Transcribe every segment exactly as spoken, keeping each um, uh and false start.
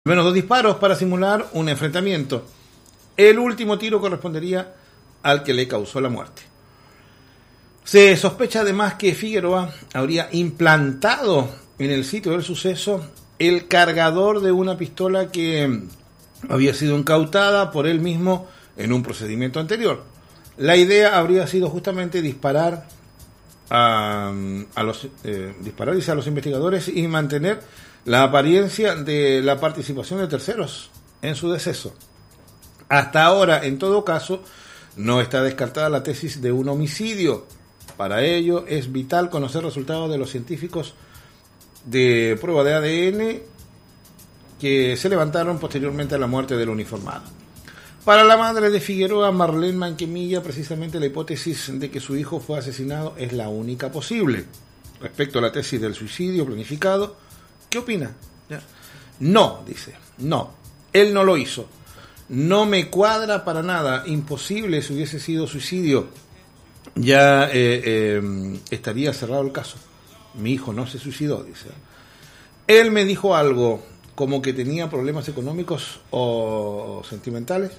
Menos dos disparos para simular un enfrentamiento. El último tiro correspondería al que le causó la muerte. Se sospecha además que Figueroa habría implantado en el sitio del suceso el cargador de una pistola que había sido incautada por él mismo en un procedimiento anterior. La idea habría sido justamente disparar a, a los eh, disparar dice, a los investigadores y mantener la apariencia de la participación de terceros en su deceso. Hasta ahora, en todo caso, no está descartada la tesis de un homicidio. Para ello es vital conocer resultados de los científicos de prueba de A D N que se levantaron posteriormente a la muerte del uniformado. Para la madre de Figueroa, Marlene Manquemilla, precisamente la hipótesis de que su hijo fue asesinado es la única posible. Respecto a la tesis del suicidio planificado, ¿qué opina? ¿Ya? No, dice, no, él no lo hizo. No me cuadra para nada, imposible si hubiese sido suicidio. Ya eh, eh, estaría cerrado el caso. Mi hijo no se suicidó, dice. Él me dijo algo como que tenía problemas económicos o sentimentales.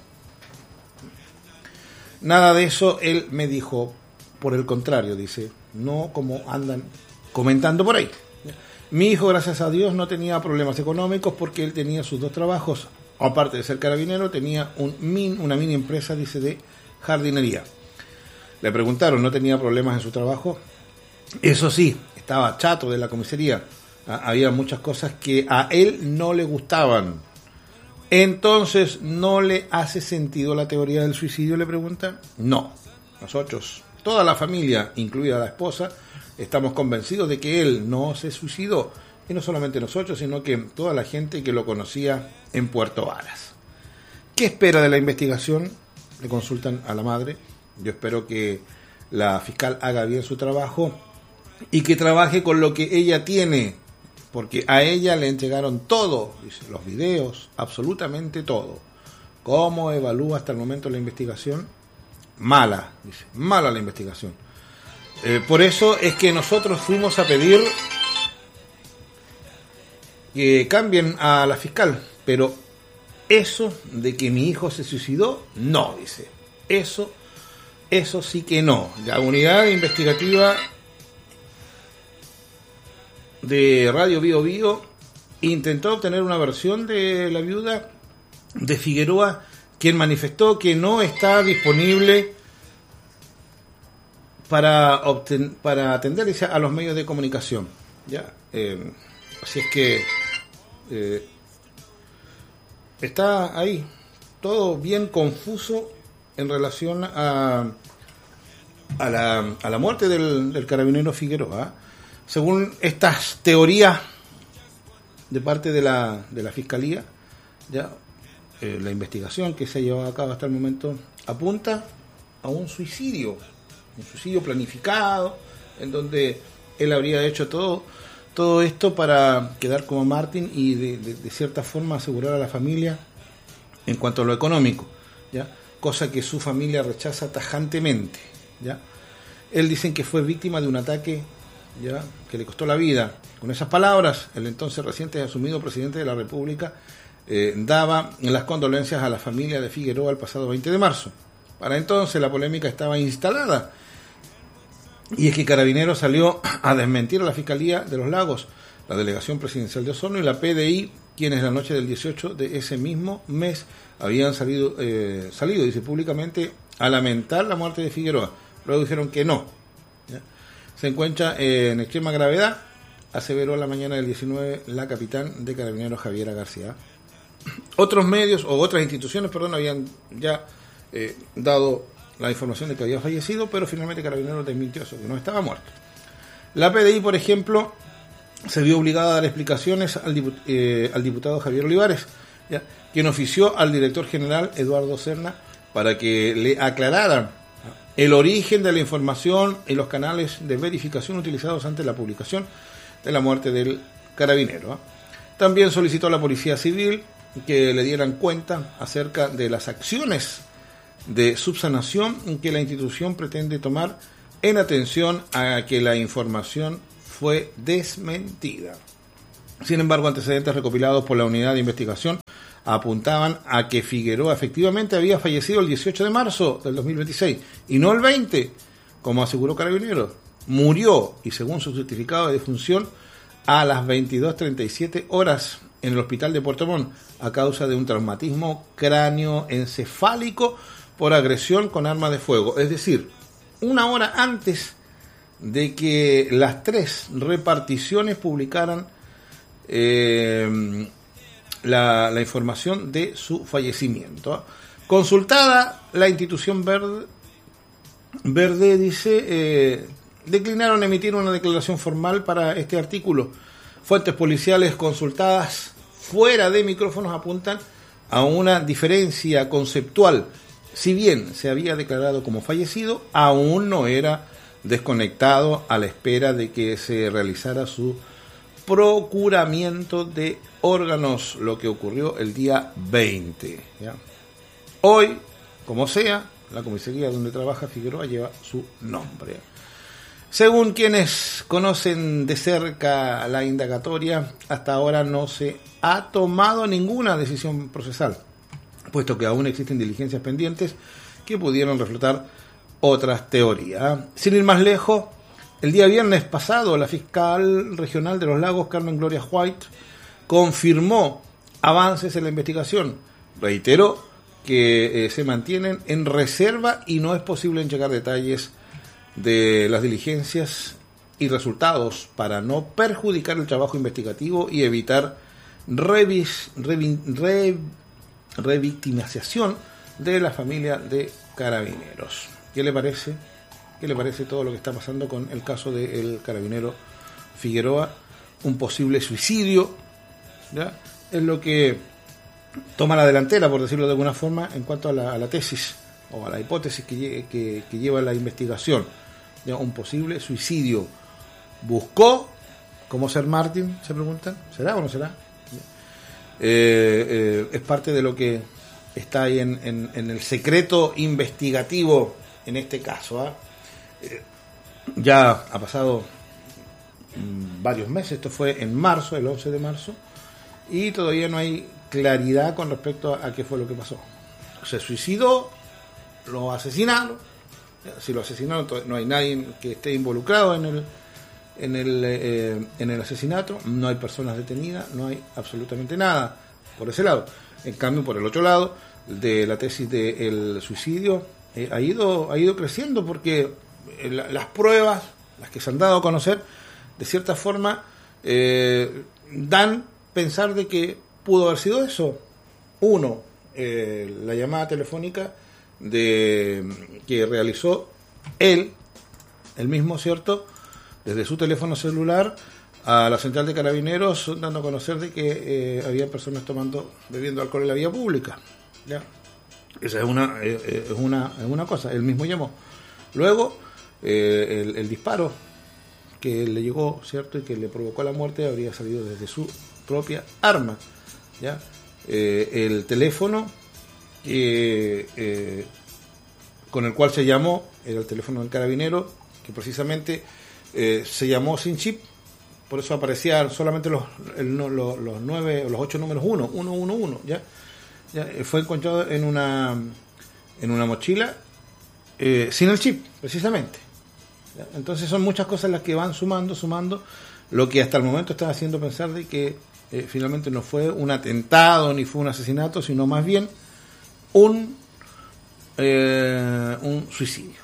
Nada de eso él me dijo, por el contrario, dice, no como andan comentando por ahí. Mi hijo, gracias a Dios, no tenía problemas económicos porque él tenía sus dos trabajos. Aparte de ser carabinero, tenía un min, una mini empresa, dice, de jardinería. Le preguntaron, ¿no tenía problemas en su trabajo? Eso sí, estaba chato de la comisaría. Había muchas cosas que a él no le gustaban. Entonces, ¿no le hace sentido la teoría del suicidio? Le pregunta. No. Nosotros, toda la familia, incluida la esposa, estamos convencidos de que él no se suicidó. Y no solamente nosotros, sino que toda la gente que lo conocía en Puerto Varas. ¿Qué espera de la investigación? Le consultan a la madre. Yo espero que la fiscal haga bien su trabajo y que trabaje con lo que ella tiene, porque a ella le entregaron todo, dice, los videos, absolutamente todo. ¿Cómo evalúa hasta el momento la investigación? Mala, dice, mala la investigación. Eh, por eso es que nosotros fuimos a pedir que cambien a la fiscal, pero eso de que mi hijo se suicidó, no, dice, eso, eso sí que no. La unidad investigativa de Radio Bío Bío intentó obtener una versión de la viuda de Figueroa, quien manifestó que no está disponible para obten- para atender dice, a los medios de comunicación. Ya, eh, así es que eh, está ahí todo bien confuso en relación a a la, a la muerte del, del carabinero Figueroa. Según estas teorías de parte de la de la fiscalía, ya eh, la investigación que se ha llevado a cabo hasta el momento apunta a un suicidio, un suicidio planificado, en donde él habría hecho todo todo esto para quedar como Martín y de, de, de cierta forma asegurar a la familia en cuanto a lo económico, ya, cosa que su familia rechaza tajantemente, ya. Él dicen que fue víctima de un ataque, ya, que le costó la vida. Con esas palabras, el entonces reciente asumido presidente de la República eh, daba las condolencias a la familia de Figueroa el pasado veinte de marzo. Para entonces la polémica estaba instalada. Y es que Carabineros salió a desmentir a la Fiscalía de los Lagos, la Delegación Presidencial de Osorno y la P D I, quienes la noche del dieciocho de ese mismo mes habían salido, eh, salido, dice, públicamente a lamentar la muerte de Figueroa. Luego dijeron que no. ¿Ya? Se encuentra eh, en extrema gravedad, aseveró la mañana del diecinueve la capitán de Carabineros, Javiera García. Otros medios o otras instituciones, perdón, habían ya eh, dado la información de que había fallecido, pero finalmente Carabineros desmintió eso, que no estaba muerto. La P D I, por ejemplo, se vio obligada a dar explicaciones al, diput- eh, al diputado Javier Olivares, ¿ya? Quien ofició al director general Eduardo Serna para que le aclararan el origen de la información y los canales de verificación utilizados ante la publicación de la muerte del carabinero. ¿eh? También solicitó a la Policía Civil que le dieran cuenta acerca de las acciones de subsanación que la institución pretende tomar en atención a que la información fue desmentida. Sin embargo, antecedentes recopilados por la unidad de investigación apuntaban a que Figueroa efectivamente había fallecido el dieciocho de marzo del dos mil veintiséis y no el veinte, como aseguró Carabineros. Murió, y según su certificado de defunción, a las veintidós treinta y siete horas en el hospital de Puerto Montt a causa de un traumatismo cráneoencefálico por agresión con arma de fuego. Es decir, una hora antes de que las tres reparticiones publicaran eh, la, la información de su fallecimiento. Consultada la institución Verde, Verde dice, eh, declinaron emitir una declaración formal para este artículo. Fuentes policiales consultadas fuera de micrófonos apuntan a una diferencia conceptual. Si bien se había declarado como fallecido, aún no era desconectado a la espera de que se realizara su procuramiento de órganos, lo que ocurrió el día veinte. ¿Ya? Hoy, como sea, la comisaría donde trabaja Figueroa lleva su nombre. Según quienes conocen de cerca la indagatoria, hasta ahora no se ha tomado ninguna decisión procesal, puesto que aún existen diligencias pendientes que pudieron reflejar otras teorías. Sin ir más lejos, el día viernes pasado, la fiscal regional de Los Lagos, Carmen Gloria White, confirmó avances en la investigación. Reiteró que eh, se mantienen en reserva y no es posible entregar detalles de las diligencias y resultados para no perjudicar el trabajo investigativo y evitar revis, revi, re, revictimización de la familia de Carabineros. ¿Qué le parece? ¿Qué le parece todo lo que está pasando con el caso del carabinero Figueroa? Un posible suicidio, ¿ya? Es lo que toma la delantera, por decirlo de alguna forma, en cuanto a la, a la tesis o a la hipótesis que, que, que lleva la investigación. ¿Ya? Un posible suicidio. ¿Buscó cómo ser Martín? Se preguntan. ¿Será o no será? Eh, eh, es parte de lo que está ahí en, en, en el secreto investigativo en este caso. ¿eh? Eh, ya ha pasado mmm, varios meses. Esto fue en marzo, el once de marzo, y todavía no hay claridad con respecto a, a qué fue lo que pasó. Se suicidó, lo asesinaron. Si lo asesinaron, no hay nadie que esté involucrado en el en el eh, en el asesinato, no hay personas detenidas, no hay absolutamente nada por ese lado. En cambio, por el otro lado, de la tesis del suicidio eh, ha ido ha ido creciendo, porque eh, la, las pruebas, las que se han dado a conocer, de cierta forma eh, dan pensar de que pudo haber sido eso. Uno, eh, la llamada telefónica de que realizó él, el mismo, ¿cierto?, desde su teléfono celular a la central de Carabineros, dando a conocer de que eh, había personas tomando, bebiendo alcohol en la vía pública. ¿Ya? Esa es una, eh, es una, es una cosa. Él mismo llamó. Luego, eh, el, el disparo que le llegó, ¿cierto?, y que le provocó la muerte, habría salido desde su propia arma. ¿Ya? Eh, el teléfono Eh, eh, con el cual se llamó era el teléfono del carabinero, que precisamente eh, se llamó sin chip, por eso aparecían solamente los el, los, los nueve o los ocho números uno, uno, uno, uno, ¿ya? Ya, fue encontrado en una en una mochila eh, sin el chip, precisamente. ¿Ya? Entonces son muchas cosas las que van sumando, sumando, lo que hasta el momento está haciendo pensar de que eh, finalmente no fue un atentado ni fue un asesinato, sino más bien un eh, un suicidio,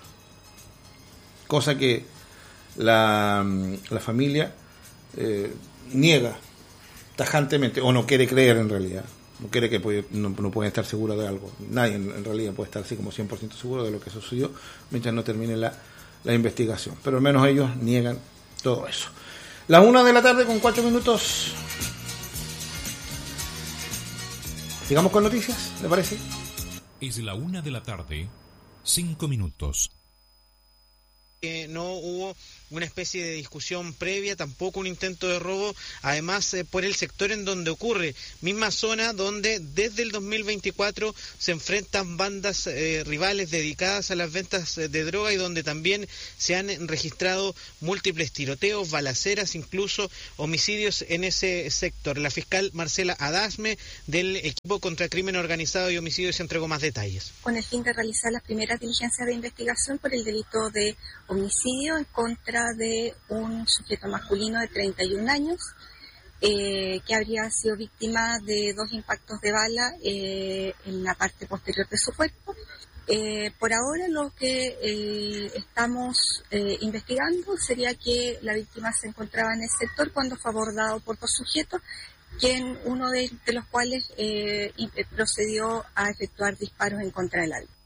cosa que la, la familia eh, niega tajantemente, o no quiere creer en realidad, no quiere que puede, no, no puede estar seguro de algo. Nadie en, en realidad puede estar así como cien por ciento seguro de lo que sucedió mientras no termine la, la investigación, pero al menos ellos niegan todo eso. Las una de la tarde con cuatro minutos. Sigamos con noticias, ¿le parece? Es la una de la tarde, cinco minutos. Eh, no hubo una especie de discusión previa, tampoco un intento de robo, además eh, por el sector en donde ocurre, misma zona donde desde el dos mil veinticuatro se enfrentan bandas eh, rivales dedicadas a las ventas eh, de droga y donde también se han registrado múltiples tiroteos, balaceras, incluso homicidios en ese sector. La fiscal Marcela Adasme del equipo contra crimen organizado y homicidios se entregó más detalles. Con el fin de realizar las primeras diligencias de investigación por el delito de homicidio en contra de un sujeto masculino de treinta y un años eh, que habría sido víctima de dos impactos de bala eh, en la parte posterior de su cuerpo. Eh, por ahora lo que eh, estamos eh, investigando sería que la víctima se encontraba en el sector cuando fue abordado por dos sujetos, quien uno de, de los cuales eh, procedió a efectuar disparos en contra del alma.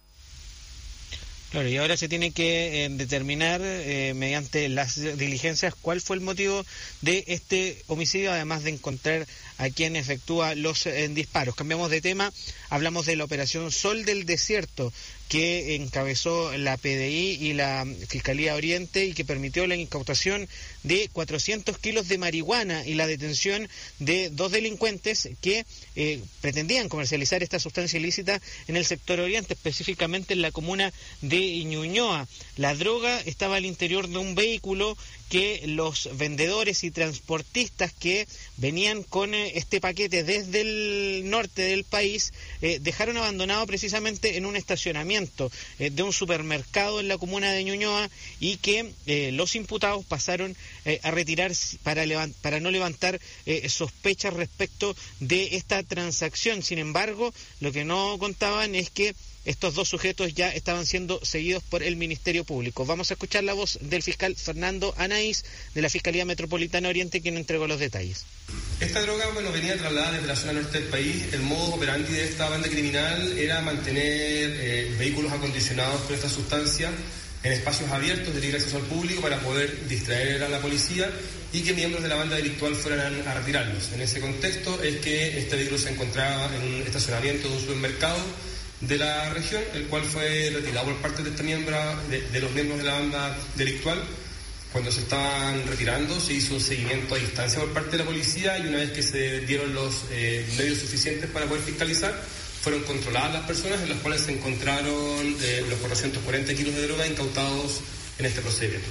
Claro, y ahora se tiene que eh, determinar eh, mediante las diligencias cuál fue el motivo de este homicidio, además de encontrar a quien efectúa los eh, disparos. Cambiamos de tema, hablamos de la operación Sol del Desierto, que encabezó la P D I y la Fiscalía Oriente y que permitió la incautación de cuatrocientos kilos de marihuana y la detención de dos delincuentes que eh, pretendían comercializar esta sustancia ilícita en el sector oriente, específicamente en la comuna de Ñuñoa. La droga estaba al interior de un vehículo que los vendedores y transportistas que venían con eh, este paquete desde el norte del país eh, dejaron abandonado precisamente en un estacionamiento eh, de un supermercado en la comuna de Ñuñoa y que eh, los imputados pasaron eh, a retirar para, levant- para no levantar eh, sospechas respecto de esta transacción. Sin embargo, lo que no contaban es que estos dos sujetos ya estaban siendo seguidos por el Ministerio Público. Vamos a escuchar la voz del fiscal Fernando Anaís de la Fiscalía Metropolitana Oriente, quien entregó los detalles. Esta droga, bueno, venía trasladada desde la zona norte del país. El modo operandi de esta banda criminal era mantener eh, vehículos acondicionados con esta sustancia en espacios abiertos de libre acceso al público para poder distraer a la policía y que miembros de la banda delictual fueran a retirarlos. En ese contexto es que este vehículo se encontraba en un estacionamiento de un supermercado de la región, el cual fue retirado por parte de este miembro, de, de los miembros de la banda delictual. Cuando se estaban retirando se hizo un seguimiento a distancia por parte de la policía y una vez que se dieron los eh, medios suficientes para poder fiscalizar, fueron controladas las personas en las cuales se encontraron eh, los cuatrocientos cuarenta kilos de droga incautados en este procedimiento.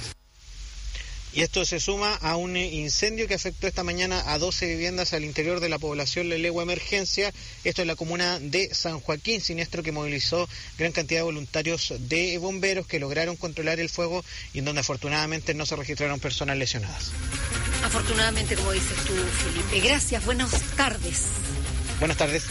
Y esto se suma a un incendio que afectó esta mañana a doce viviendas al interior de la población Lelegua Emergencia, esto en la comuna de San Joaquín, siniestro que movilizó gran cantidad de voluntarios de bomberos que lograron controlar el fuego y en donde afortunadamente no se registraron personas lesionadas. Afortunadamente, como dices tú, Felipe. Gracias, buenas tardes. Buenas tardes.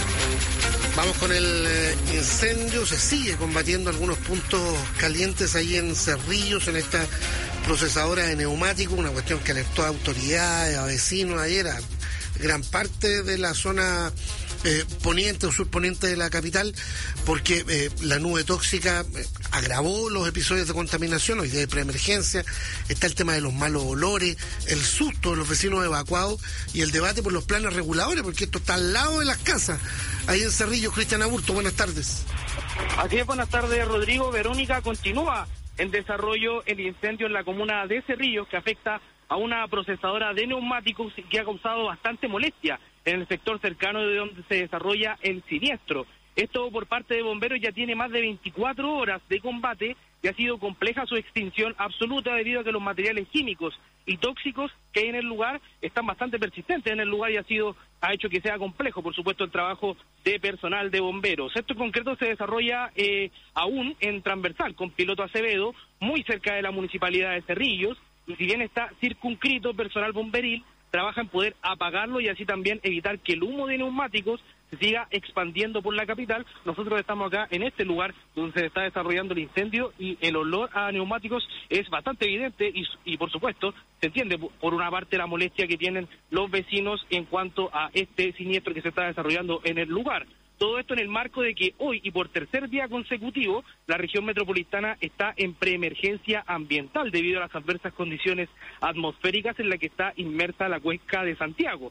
Vamos con el eh, incendio, se sigue combatiendo algunos puntos calientes ahí en Cerrillos, en esta procesadora de neumáticos, una cuestión que alertó a autoridades, a vecinos ayer, a gran parte de la zona eh, poniente o surponiente de la capital, porque eh, la nube tóxica eh, agravó los episodios de contaminación. Hoy día de preemergencia está el tema de los malos olores, el susto de los vecinos evacuados y el debate por los planes reguladores, porque esto está al lado de las casas. Ahí en Cerrillos, Cristian Aburto, buenas tardes. Así es, buenas tardes, Rodrigo. Verónica, continúa en desarrollo el incendio en la comuna de Cerrillos que afecta a una procesadora de neumáticos que ha causado bastante molestia en el sector cercano de donde se desarrolla el siniestro. Esto por parte de bomberos ya tiene más de veinticuatro horas de combate y ha sido compleja su extinción absoluta debido a que los materiales químicos y tóxicos que hay en el lugar están bastante persistentes en el lugar y ha sido ha hecho que sea complejo, por supuesto, el trabajo de personal de bomberos. Esto en concreto se desarrolla eh, aún en transversal con Piloto Acevedo, muy cerca de la municipalidad de Cerrillos, y si bien está circunscrito, personal bomberil trabaja en poder apagarlo y así también evitar que el humo de neumáticos se siga expandiendo por la capital. Nosotros estamos acá en este lugar donde se está desarrollando el incendio y el olor a neumáticos es bastante evidente y, y por supuesto se entiende por una parte la molestia que tienen los vecinos en cuanto a este siniestro que se está desarrollando en el lugar. Todo esto en el marco de que hoy y por tercer día consecutivo la región metropolitana está en preemergencia ambiental debido a las adversas condiciones atmosféricas en las que está inmersa la cuenca de Santiago.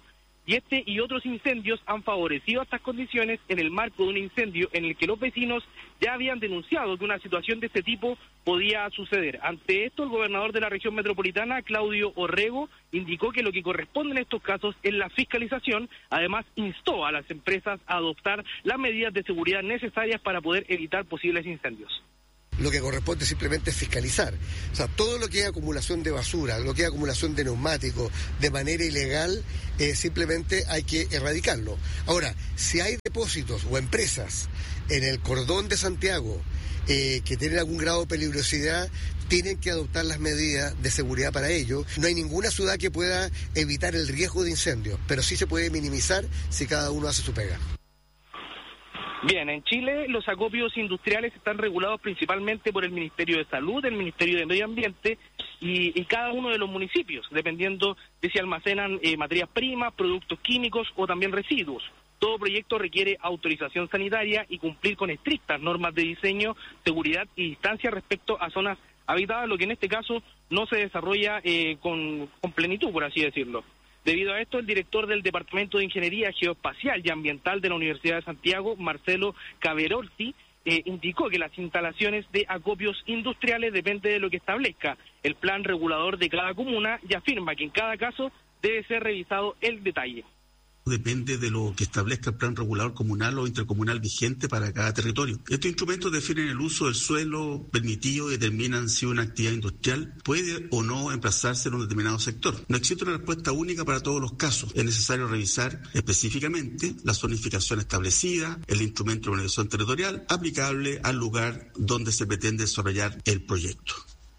Y este y otros incendios han favorecido estas condiciones en el marco de un incendio en el que los vecinos ya habían denunciado que una situación de este tipo podía suceder. Ante esto, el gobernador de la región metropolitana, Claudio Orrego, indicó que lo que corresponde en estos casos es la fiscalización. Además, instó a las empresas a adoptar las medidas de seguridad necesarias para poder evitar posibles incendios. Lo que corresponde simplemente es fiscalizar. O sea, todo lo que es acumulación de basura, lo que es acumulación de neumáticos de manera ilegal, eh, simplemente hay que erradicarlo. Ahora, si hay depósitos o empresas en el cordón de Santiago eh, que tienen algún grado de peligrosidad, tienen que adoptar las medidas de seguridad para ello. No hay ninguna ciudad que pueda evitar el riesgo de incendio, pero sí se puede minimizar si cada uno hace su pega. Bien, en Chile los acopios industriales están regulados principalmente por el Ministerio de Salud, el Ministerio de Medio Ambiente y, y cada uno de los municipios, dependiendo de si almacenan eh, materias primas, productos químicos o también residuos. Todo proyecto requiere autorización sanitaria y cumplir con estrictas normas de diseño, seguridad y distancia respecto a zonas habitadas, lo que en este caso no se desarrolla eh, con, con plenitud, por así decirlo. Debido a esto, el director del Departamento de Ingeniería Geoespacial y Ambiental de la Universidad de Santiago, Marcelo Caverolti, eh, indicó que las instalaciones de acopios industriales depende de lo que establezca el plan regulador de cada comuna y afirma que en cada caso debe ser revisado el detalle. Depende de lo que establezca el plan regulador comunal o intercomunal vigente para cada territorio. Estos instrumentos definen el uso del suelo permitido y determinan si una actividad industrial puede o no emplazarse en un determinado sector. No existe una respuesta única para todos los casos. Es necesario revisar específicamente la zonificación establecida, el instrumento de organización territorial aplicable al lugar donde se pretende desarrollar el proyecto.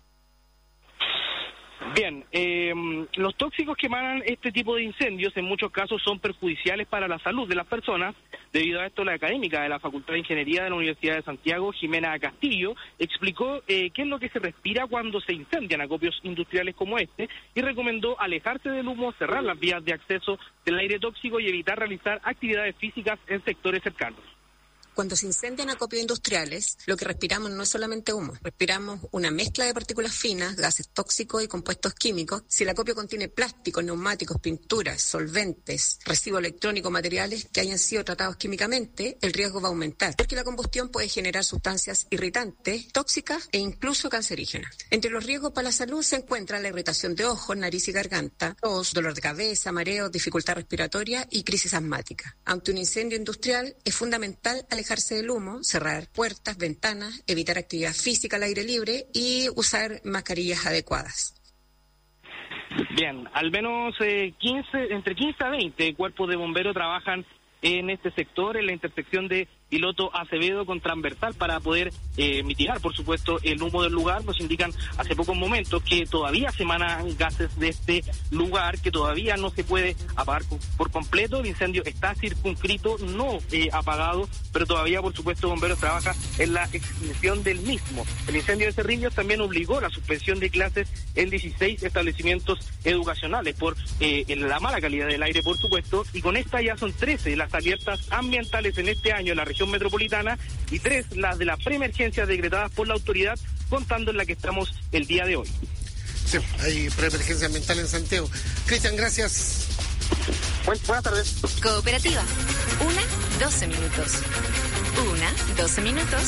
Bien, eh, los tóxicos que emanan este tipo de incendios en muchos casos son perjudiciales para la salud de las personas. Debido a esto, la académica de la Facultad de Ingeniería de la Universidad de Santiago, Jimena Castillo, explicó eh, qué es lo que se respira cuando se incendian acopios industriales como este y recomendó alejarse del humo, cerrar las vías de acceso del aire tóxico y evitar realizar actividades físicas en sectores cercanos. Cuando se incendian acopios industriales, lo que respiramos no es solamente humo. Respiramos una mezcla de partículas finas, gases tóxicos y compuestos químicos. Si el acopio contiene plásticos, neumáticos, pinturas, solventes, residuos electrónicos, materiales que hayan sido tratados químicamente, el riesgo va a aumentar, porque la combustión puede generar sustancias irritantes, tóxicas e incluso cancerígenas. Entre los riesgos para la salud se encuentra la irritación de ojos, nariz y garganta, tos, dolor de cabeza, mareos, dificultad respiratoria y crisis asmática. Ante un incendio industrial es fundamental alejarse del humo, cerrar puertas, ventanas, evitar actividad física al aire libre y usar mascarillas adecuadas. Bien, al menos eh, quince, entre quince a veinte cuerpos de bomberos trabajan en este sector, en la intersección de Piloto Acevedo con Transversal, para poder eh, mitigar, por supuesto, el humo del lugar. Nos indican hace pocos momentos que todavía se emanan gases de este lugar, que todavía no se puede apagar por completo. El incendio está circunscrito, no eh, apagado, pero todavía, por supuesto, bomberos trabaja en la extinción del mismo. El incendio de Cerrillos también obligó la suspensión de clases en dieciséis establecimientos educacionales por eh, en la mala calidad del aire, por supuesto, y con esta ya son trece las alertas ambientales en este año en la región metropolitana y tres las de la preemergencia decretadas por la autoridad, contando en la que estamos el día de hoy. Sí, hay preemergencia ambiental en Santiago. Cristian, gracias. Buen, buenas tardes. Cooperativa. Una, doce minutos. Una, doce minutos.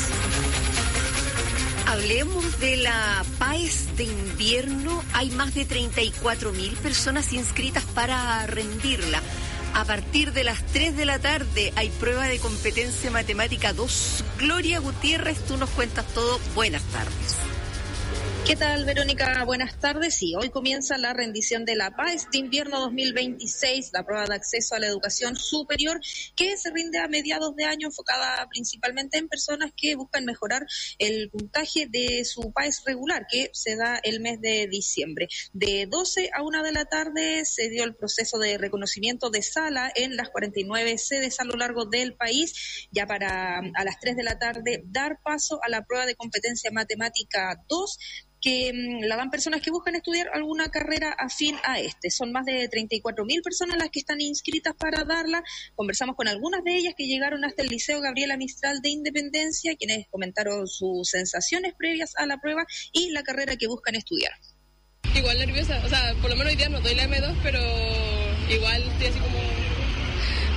Hablemos de la PAES de invierno. Hay más de treinta y cuatro mil personas inscritas para rendirla. A partir de las tres de la tarde hay prueba de competencia matemática dos. Gloria Gutiérrez, tú nos cuentas todo. Buenas tardes. ¿Qué tal, Verónica? Buenas tardes. Sí, hoy comienza la rendición de la PAES de invierno dos mil veintiséis, la prueba de acceso a la educación superior, que se rinde a mediados de año, enfocada principalmente en personas que buscan mejorar el puntaje de su PAES regular, que se da el mes de diciembre. De doce a una de la tarde se dio el proceso de reconocimiento de sala en las cuarenta y nueve sedes a lo largo del país, ya para a las tres de la tarde dar paso a la prueba de competencia matemática dos, que mmm, la dan personas que buscan estudiar alguna carrera afín a este. Son más de treinta y cuatro mil personas las que están inscritas para darla. Conversamos con algunas de ellas que llegaron hasta el Liceo Gabriela Mistral de Independencia, quienes comentaron sus sensaciones previas a la prueba y la carrera que buscan estudiar. Igual nerviosa, o sea, por lo menos hoy día no doy la eme dos, pero igual estoy así como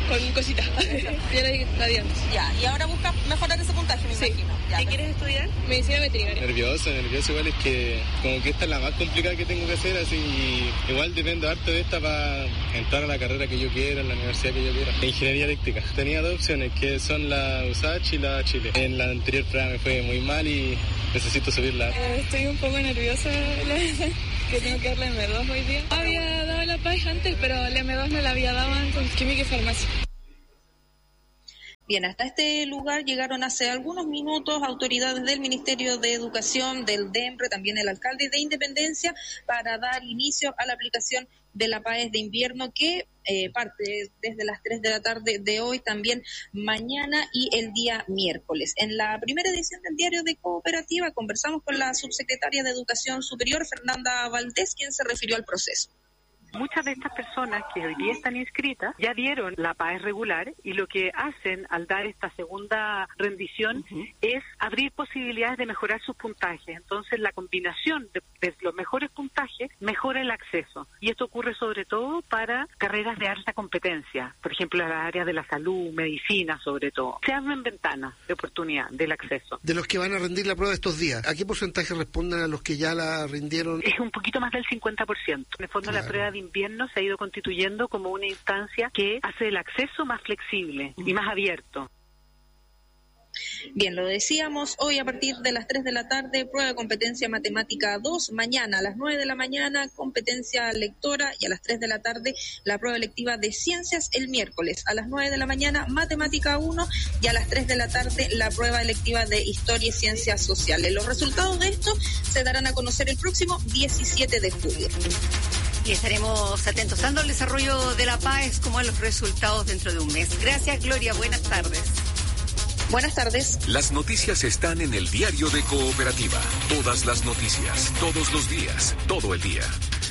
con cositas. Bien radiante. Ya, y ahora buscas mejorar ese puntaje, me sí. imagino. Ya, ¿Qué quieres estudiar? Medicina veterinaria. Nervioso, nervioso igual, es que como que esta es la más complicada que tengo que hacer, así, y igual dependo harto de esta para entrar a la carrera que yo quiera, en la universidad que yo quiera. Ingeniería eléctrica. Tenía dos opciones, que son la U S A Ch y la Chile. En la anterior prueba me fue muy mal y necesito subirla. Eh, estoy un poco nerviosa, la verdad, que tengo que dar la eme dos hoy día. Había dado la P A I antes, pero la eme dos no la había dado en química y farmacia. Bien, hasta este lugar llegaron hace algunos minutos autoridades del Ministerio de Educación, del DEMPRE, también el alcalde de Independencia, para dar inicio a la aplicación de la P A E S de invierno que eh, parte desde las tres de la tarde de hoy, también mañana y el día miércoles. En la primera edición del Diario de Cooperativa conversamos con la subsecretaria de Educación Superior, Fernanda Valdés, quien se refirió al proceso. Muchas de estas personas que hoy día están inscritas ya dieron la P A E S regular y lo que hacen al dar esta segunda rendición uh-huh. es abrir posibilidades de mejorar sus puntajes. Entonces la combinación de, de los mejores puntajes mejora el acceso. Y esto ocurre sobre todo para carreras de alta competencia, por ejemplo en las áreas de la salud, medicina sobre todo. Se abren ventanas de oportunidad del acceso. De los que van a rendir la prueba estos días, ¿a qué porcentaje responden a los que ya la rindieron? Es un poquito más del cincuenta por ciento. En el fondo claro. La prueba de invierno se ha ido constituyendo como una instancia que hace el acceso más flexible y más abierto. Bien, lo decíamos, hoy a partir de las tres de la tarde, prueba de competencia matemática dos, mañana a las nueve de la mañana, competencia lectora, y a las tres de la tarde, la prueba electiva de ciencias el miércoles, a las nueve de la mañana, matemática uno, y a las tres de la tarde, la prueba electiva de historia y ciencias sociales. Los resultados de esto se darán a conocer el próximo diecisiete de julio. Y estaremos atentos tanto al desarrollo de la P A E S como a los resultados dentro de un mes. Gracias, Gloria. Buenas tardes. Buenas tardes. Las noticias están en el Diario de Cooperativa. Todas las noticias, todos los días, todo el día.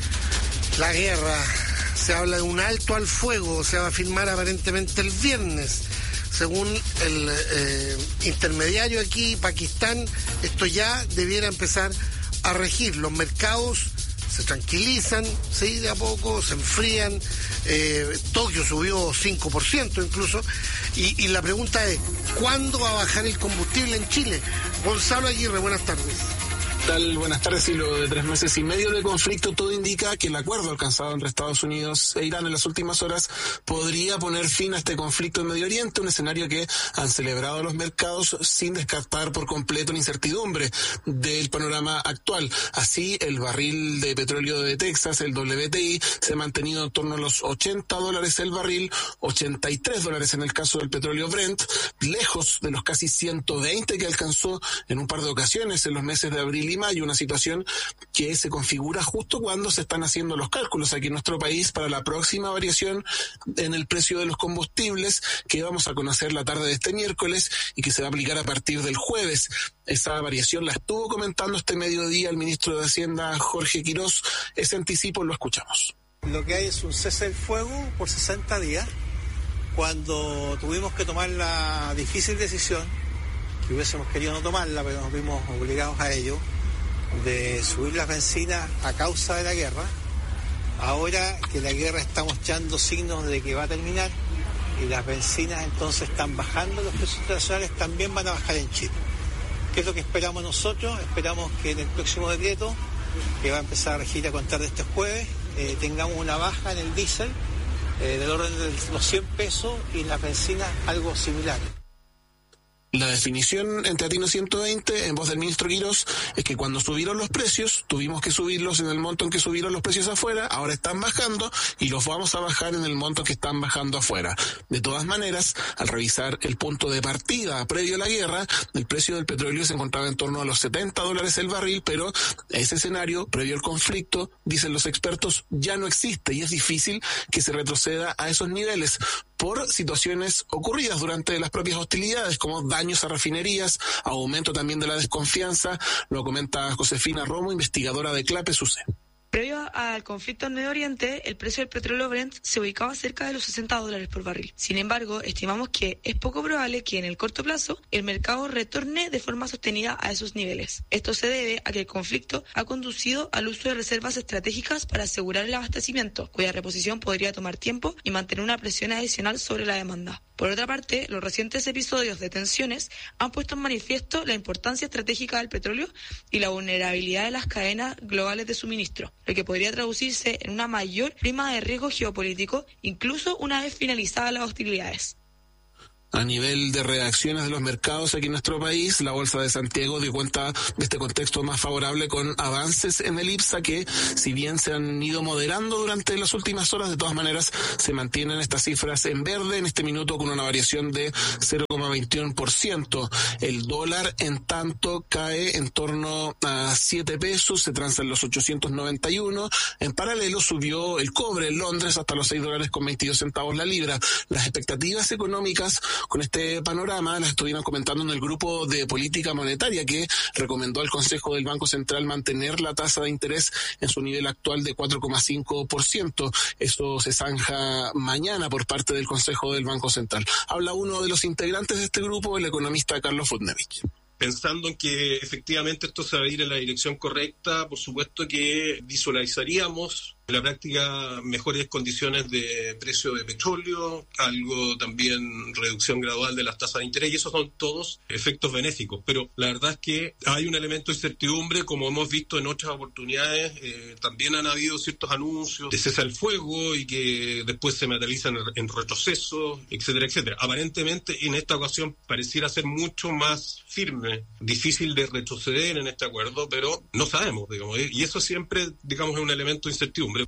La guerra. Se habla de un alto al fuego. Se va a firmar aparentemente el viernes. Según el eh, intermediario aquí, Pakistán, esto ya debiera empezar a regir. Los mercados se tranquilizan, sí, de a poco, se enfrían. Eh, Tokio subió cinco por ciento incluso. Y, y la pregunta es, ¿cuándo va a bajar el combustible en Chile? Gonzalo Aguirre, buenas tardes. Tal, buenas tardes. Y luego de tres meses y medio de conflicto, todo indica que el acuerdo alcanzado entre Estados Unidos e Irán en las últimas horas podría poner fin a este conflicto en Medio Oriente, un escenario que han celebrado los mercados sin descartar por completo la incertidumbre del panorama actual. Así, el barril de petróleo de Texas, el W T I, se ha mantenido en torno a los ochenta dólares el barril, ochenta y tres dólares en el caso del petróleo Brent, lejos de los casi ciento veinte que alcanzó en un par de ocasiones en los meses de abril y mayo, una situación que se configura justo cuando se están haciendo los cálculos aquí en nuestro país para la próxima variación en el precio de los combustibles que vamos a conocer la tarde de este miércoles y que se va a aplicar a partir del jueves. Esa variación la estuvo comentando este mediodía el ministro de Hacienda, Jorge Quirós. Ese anticipo lo escuchamos. Lo que hay es un cese del fuego por sesenta días, cuando tuvimos que tomar la difícil decisión, que hubiésemos querido no tomarla, pero nos vimos obligados a ello, de subir las bencinas a causa de la guerra. Ahora que la guerra está mostrando signos de que va a terminar y las bencinas entonces están bajando, los precios internacionales también van a bajar en Chile. ¿Qué es lo que esperamos nosotros? Esperamos que en el próximo decreto, que va a empezar a regir a contar de este jueves, eh, tengamos una baja en el diésel eh, del orden de los cien pesos y en las bencinas algo similar. La definición en Teatino ciento veinte, en voz del ministro Quirós, es que cuando subieron los precios, tuvimos que subirlos en el monto en que subieron los precios afuera, ahora están bajando y los vamos a bajar en el monto que están bajando afuera. De todas maneras, al revisar el punto de partida previo a la guerra, el precio del petróleo se encontraba en torno a los setenta dólares el barril, pero ese escenario, previo al conflicto, dicen los expertos, ya no existe y es difícil que se retroceda a esos niveles por situaciones ocurridas durante las propias hostilidades, como daños a refinerías, aumento también de la desconfianza. Lo comenta Josefina Romo, investigadora de CLAPES U C. Previo al conflicto en Medio Oriente, el precio del petróleo Brent se ubicaba cerca de los sesenta dólares por barril. Sin embargo, estimamos que es poco probable que en el corto plazo el mercado retorne de forma sostenida a esos niveles. Esto se debe a que el conflicto ha conducido al uso de reservas estratégicas para asegurar el abastecimiento, cuya reposición podría tomar tiempo y mantener una presión adicional sobre la demanda. Por otra parte, los recientes episodios de tensiones han puesto en manifiesto la importancia estratégica del petróleo y la vulnerabilidad de las cadenas globales de suministro, lo que podría traducirse en una mayor prima de riesgo geopolítico, incluso una vez finalizadas las hostilidades. A nivel de reacciones de los mercados aquí en nuestro país, la Bolsa de Santiago dio cuenta de este contexto más favorable con avances en el IPSA que, si bien se han ido moderando durante las últimas horas, de todas maneras se mantienen estas cifras en verde en este minuto con una variación de cero coma veintiuno por ciento. El dólar, en tanto, cae en torno a siete pesos, se transa en los ochocientos noventa y uno. En paralelo subió el cobre en Londres hasta los seis dólares con veintidós centavos la libra. Las expectativas económicas con este panorama las estuvieron comentando en el grupo de política monetaria que recomendó al Consejo del Banco Central mantener la tasa de interés en su nivel actual de cuatro coma cinco por ciento. Eso se zanja mañana por parte del Consejo del Banco Central. Habla uno de los integrantes de este grupo, el economista Carlos Futnevich. Pensando en que efectivamente esto se va a ir en la dirección correcta, por supuesto que visualizaríamos en la práctica mejores condiciones de precio de petróleo, algo también reducción gradual de las tasas de interés, y esos son todos efectos benéficos. Pero la verdad es que hay un elemento de incertidumbre, como hemos visto en otras oportunidades, eh, también han habido ciertos anuncios de cese al fuego y que después se materializan en, en retrocesos, etcétera, etcétera. Aparentemente en esta ocasión pareciera ser mucho más firme, difícil de retroceder en este acuerdo, pero no sabemos, digamos, y eso siempre, digamos, es un elemento de incertidumbre.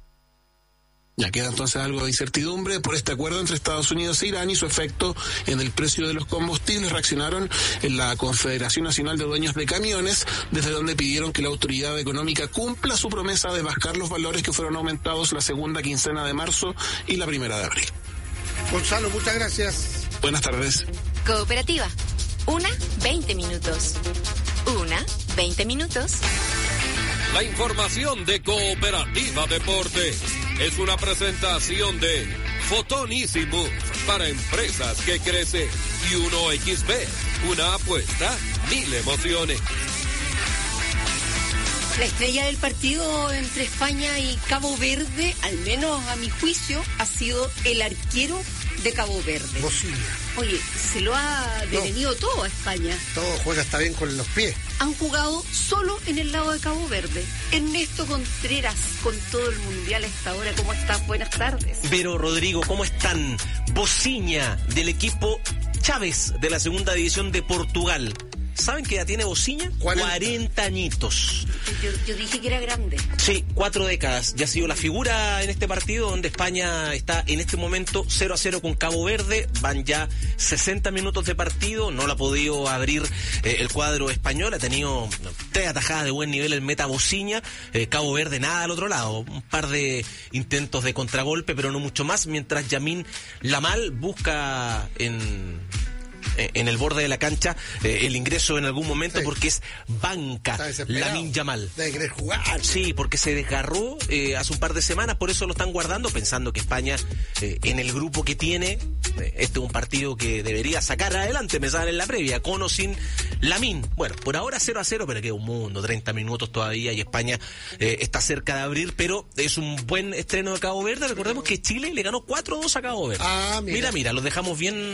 Ya queda entonces algo de incertidumbre por este acuerdo entre Estados Unidos e Irán y su efecto en el precio de los combustibles. Reaccionaron en la Confederación Nacional de Dueños de Camiones, desde donde pidieron que la autoridad económica cumpla su promesa de bajar los valores que fueron aumentados la segunda quincena de marzo y la primera de abril. Gonzalo, muchas gracias. Buenas tardes. Cooperativa. Una, veinte minutos. Una, veinte minutos. La información de Cooperativa Deporte es una presentación de Fotonísimo para empresas que crecen y uno equis be, una apuesta, mil emociones. La estrella del partido entre España y Cabo Verde, al menos a mi juicio, ha sido el arquero de Cabo Verde. Bocilla. Oye, se lo ha devenido no. todo a España. Todo juega hasta bien con los pies. Han jugado solo en el lado de Cabo Verde. Ernesto Contreras, con todo el mundial a esta hora, ¿cómo estás? Buenas tardes. Vero, Rodrigo, ¿cómo están? Bociña, del equipo Chávez, de la segunda división de Portugal. ¿Saben qué edad tiene Bociña? cuarenta añitos. Yo, yo dije que era grande. Sí, cuatro décadas. Ya ha sido la figura en este partido, donde España está en este momento cero a cero con Cabo Verde. Van ya sesenta minutos de partido. No lo ha podido abrir eh, el cuadro español. Ha tenido tres atajadas de buen nivel el meta Bociña. Eh, Cabo Verde nada al otro lado. Un par de intentos de contragolpe, pero no mucho más. Mientras Yamin Lamal busca en... en el borde de la cancha eh, el ingreso en algún momento, sí, porque es banca Lamine Yamal. Debe querer jugar. Sí, porque se desgarró eh, hace un par de semanas, por eso lo están guardando, pensando que España eh, en el grupo que tiene, eh, este es un partido que debería sacar adelante, me sale en la previa, con o sin Lamine. Bueno, por ahora cero a cero, pero queda un mundo, treinta minutos todavía y España eh, está cerca de abrir, pero es un buen estreno de Cabo Verde. Recordemos que Chile le ganó cuatro a dos a Cabo Verde. Ah, mira. Mira, mira, los dejamos bien...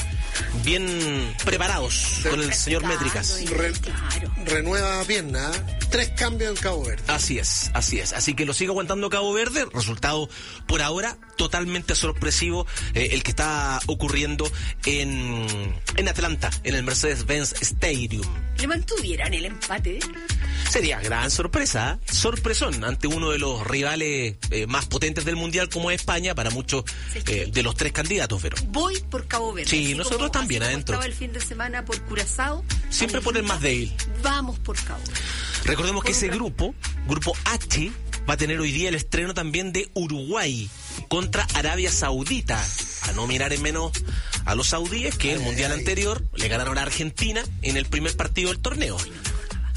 bien preparados con el señor Métricas. Re, renueva pierna, ¿eh? Tres cambios en Cabo Verde. Así es, así es. Así que lo sigue aguantando Cabo Verde. Resultado por ahora totalmente sorpresivo, eh, el que está ocurriendo en, en Atlanta, en el Mercedes-Benz Stadium. ¿Le mantuvieran el empate? Sería gran sorpresa, ¿eh? Sorpresón ante uno de los rivales eh, más potentes del Mundial como es España, para muchos eh, de los tres candidatos, pero... Voy por Cabo Verde. Sí, nosotros también adentro. Estaba el fin de semana por Curazao. Siempre por el más débil. Vamos por Cabo Verde. Recordemos que ese grupo, grupo H, va a tener hoy día el estreno también de Uruguay contra Arabia Saudita. A no mirar en menos a los saudíes, que el Mundial anterior le ganaron a Argentina en el primer partido del torneo.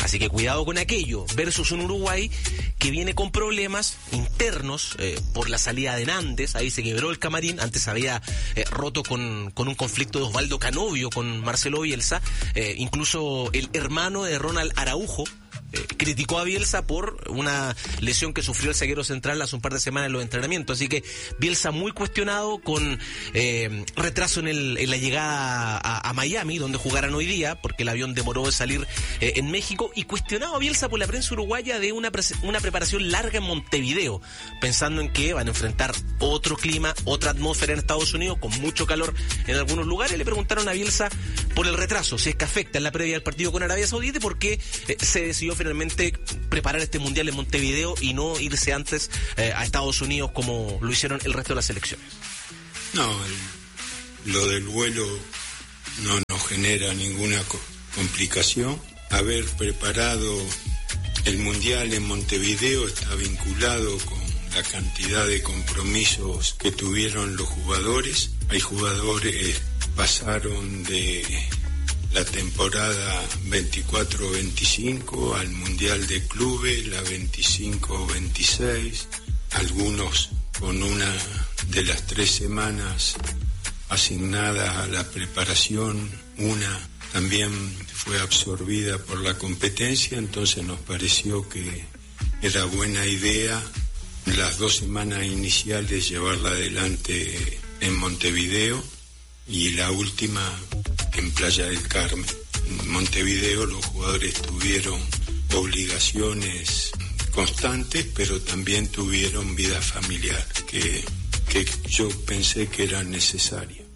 Así que cuidado con aquello, versus un Uruguay que viene con problemas internos eh, por la salida de Nández. Ahí se quebró el camarín, antes había eh, roto con, con un conflicto de Osvaldo Canovio con Marcelo Bielsa, eh, incluso el hermano de Ronald Araujo eh, criticó a Bielsa por una lesión que sufrió el zaguero central hace un par de semanas en los entrenamientos. Así que Bielsa muy cuestionado, con eh, retraso en, el, en la llegada a, a Miami, donde jugarán hoy día, porque el avión demoró de salir eh, en México, y cuestionado a Bielsa por la prensa uruguaya de una, pre una preparación larga en Montevideo, pensando en que van a enfrentar otro clima, otra atmósfera en Estados Unidos, con mucho calor en algunos lugares. Le preguntaron a Bielsa por el retraso, si es que afecta en la previa del partido con Arabia Saudita, y por qué eh, se decidió finalmente preparar este mundial en Montevideo y no irse antes eh, a Estados Unidos como lo hicieron el resto de las selecciones. No, el, lo del vuelo no nos genera ninguna co complicación. Haber preparado el mundial en Montevideo está vinculado con la cantidad de compromisos que tuvieron los jugadores. Hay jugadores que pasaron de la temporada veinticuatro veinticinco al Mundial de Clubes, la veinticinco veintiséis, algunos con una de las tres semanas asignada a la preparación, una también fue absorbida por la competencia. Entonces nos pareció que era buena idea las dos semanas iniciales llevarla adelante en Montevideo y la última en Playa del Carmen. En Montevideo los jugadores tuvieron obligaciones constantes, pero también tuvieron vida familiar, que, que yo pensé que era necesaria.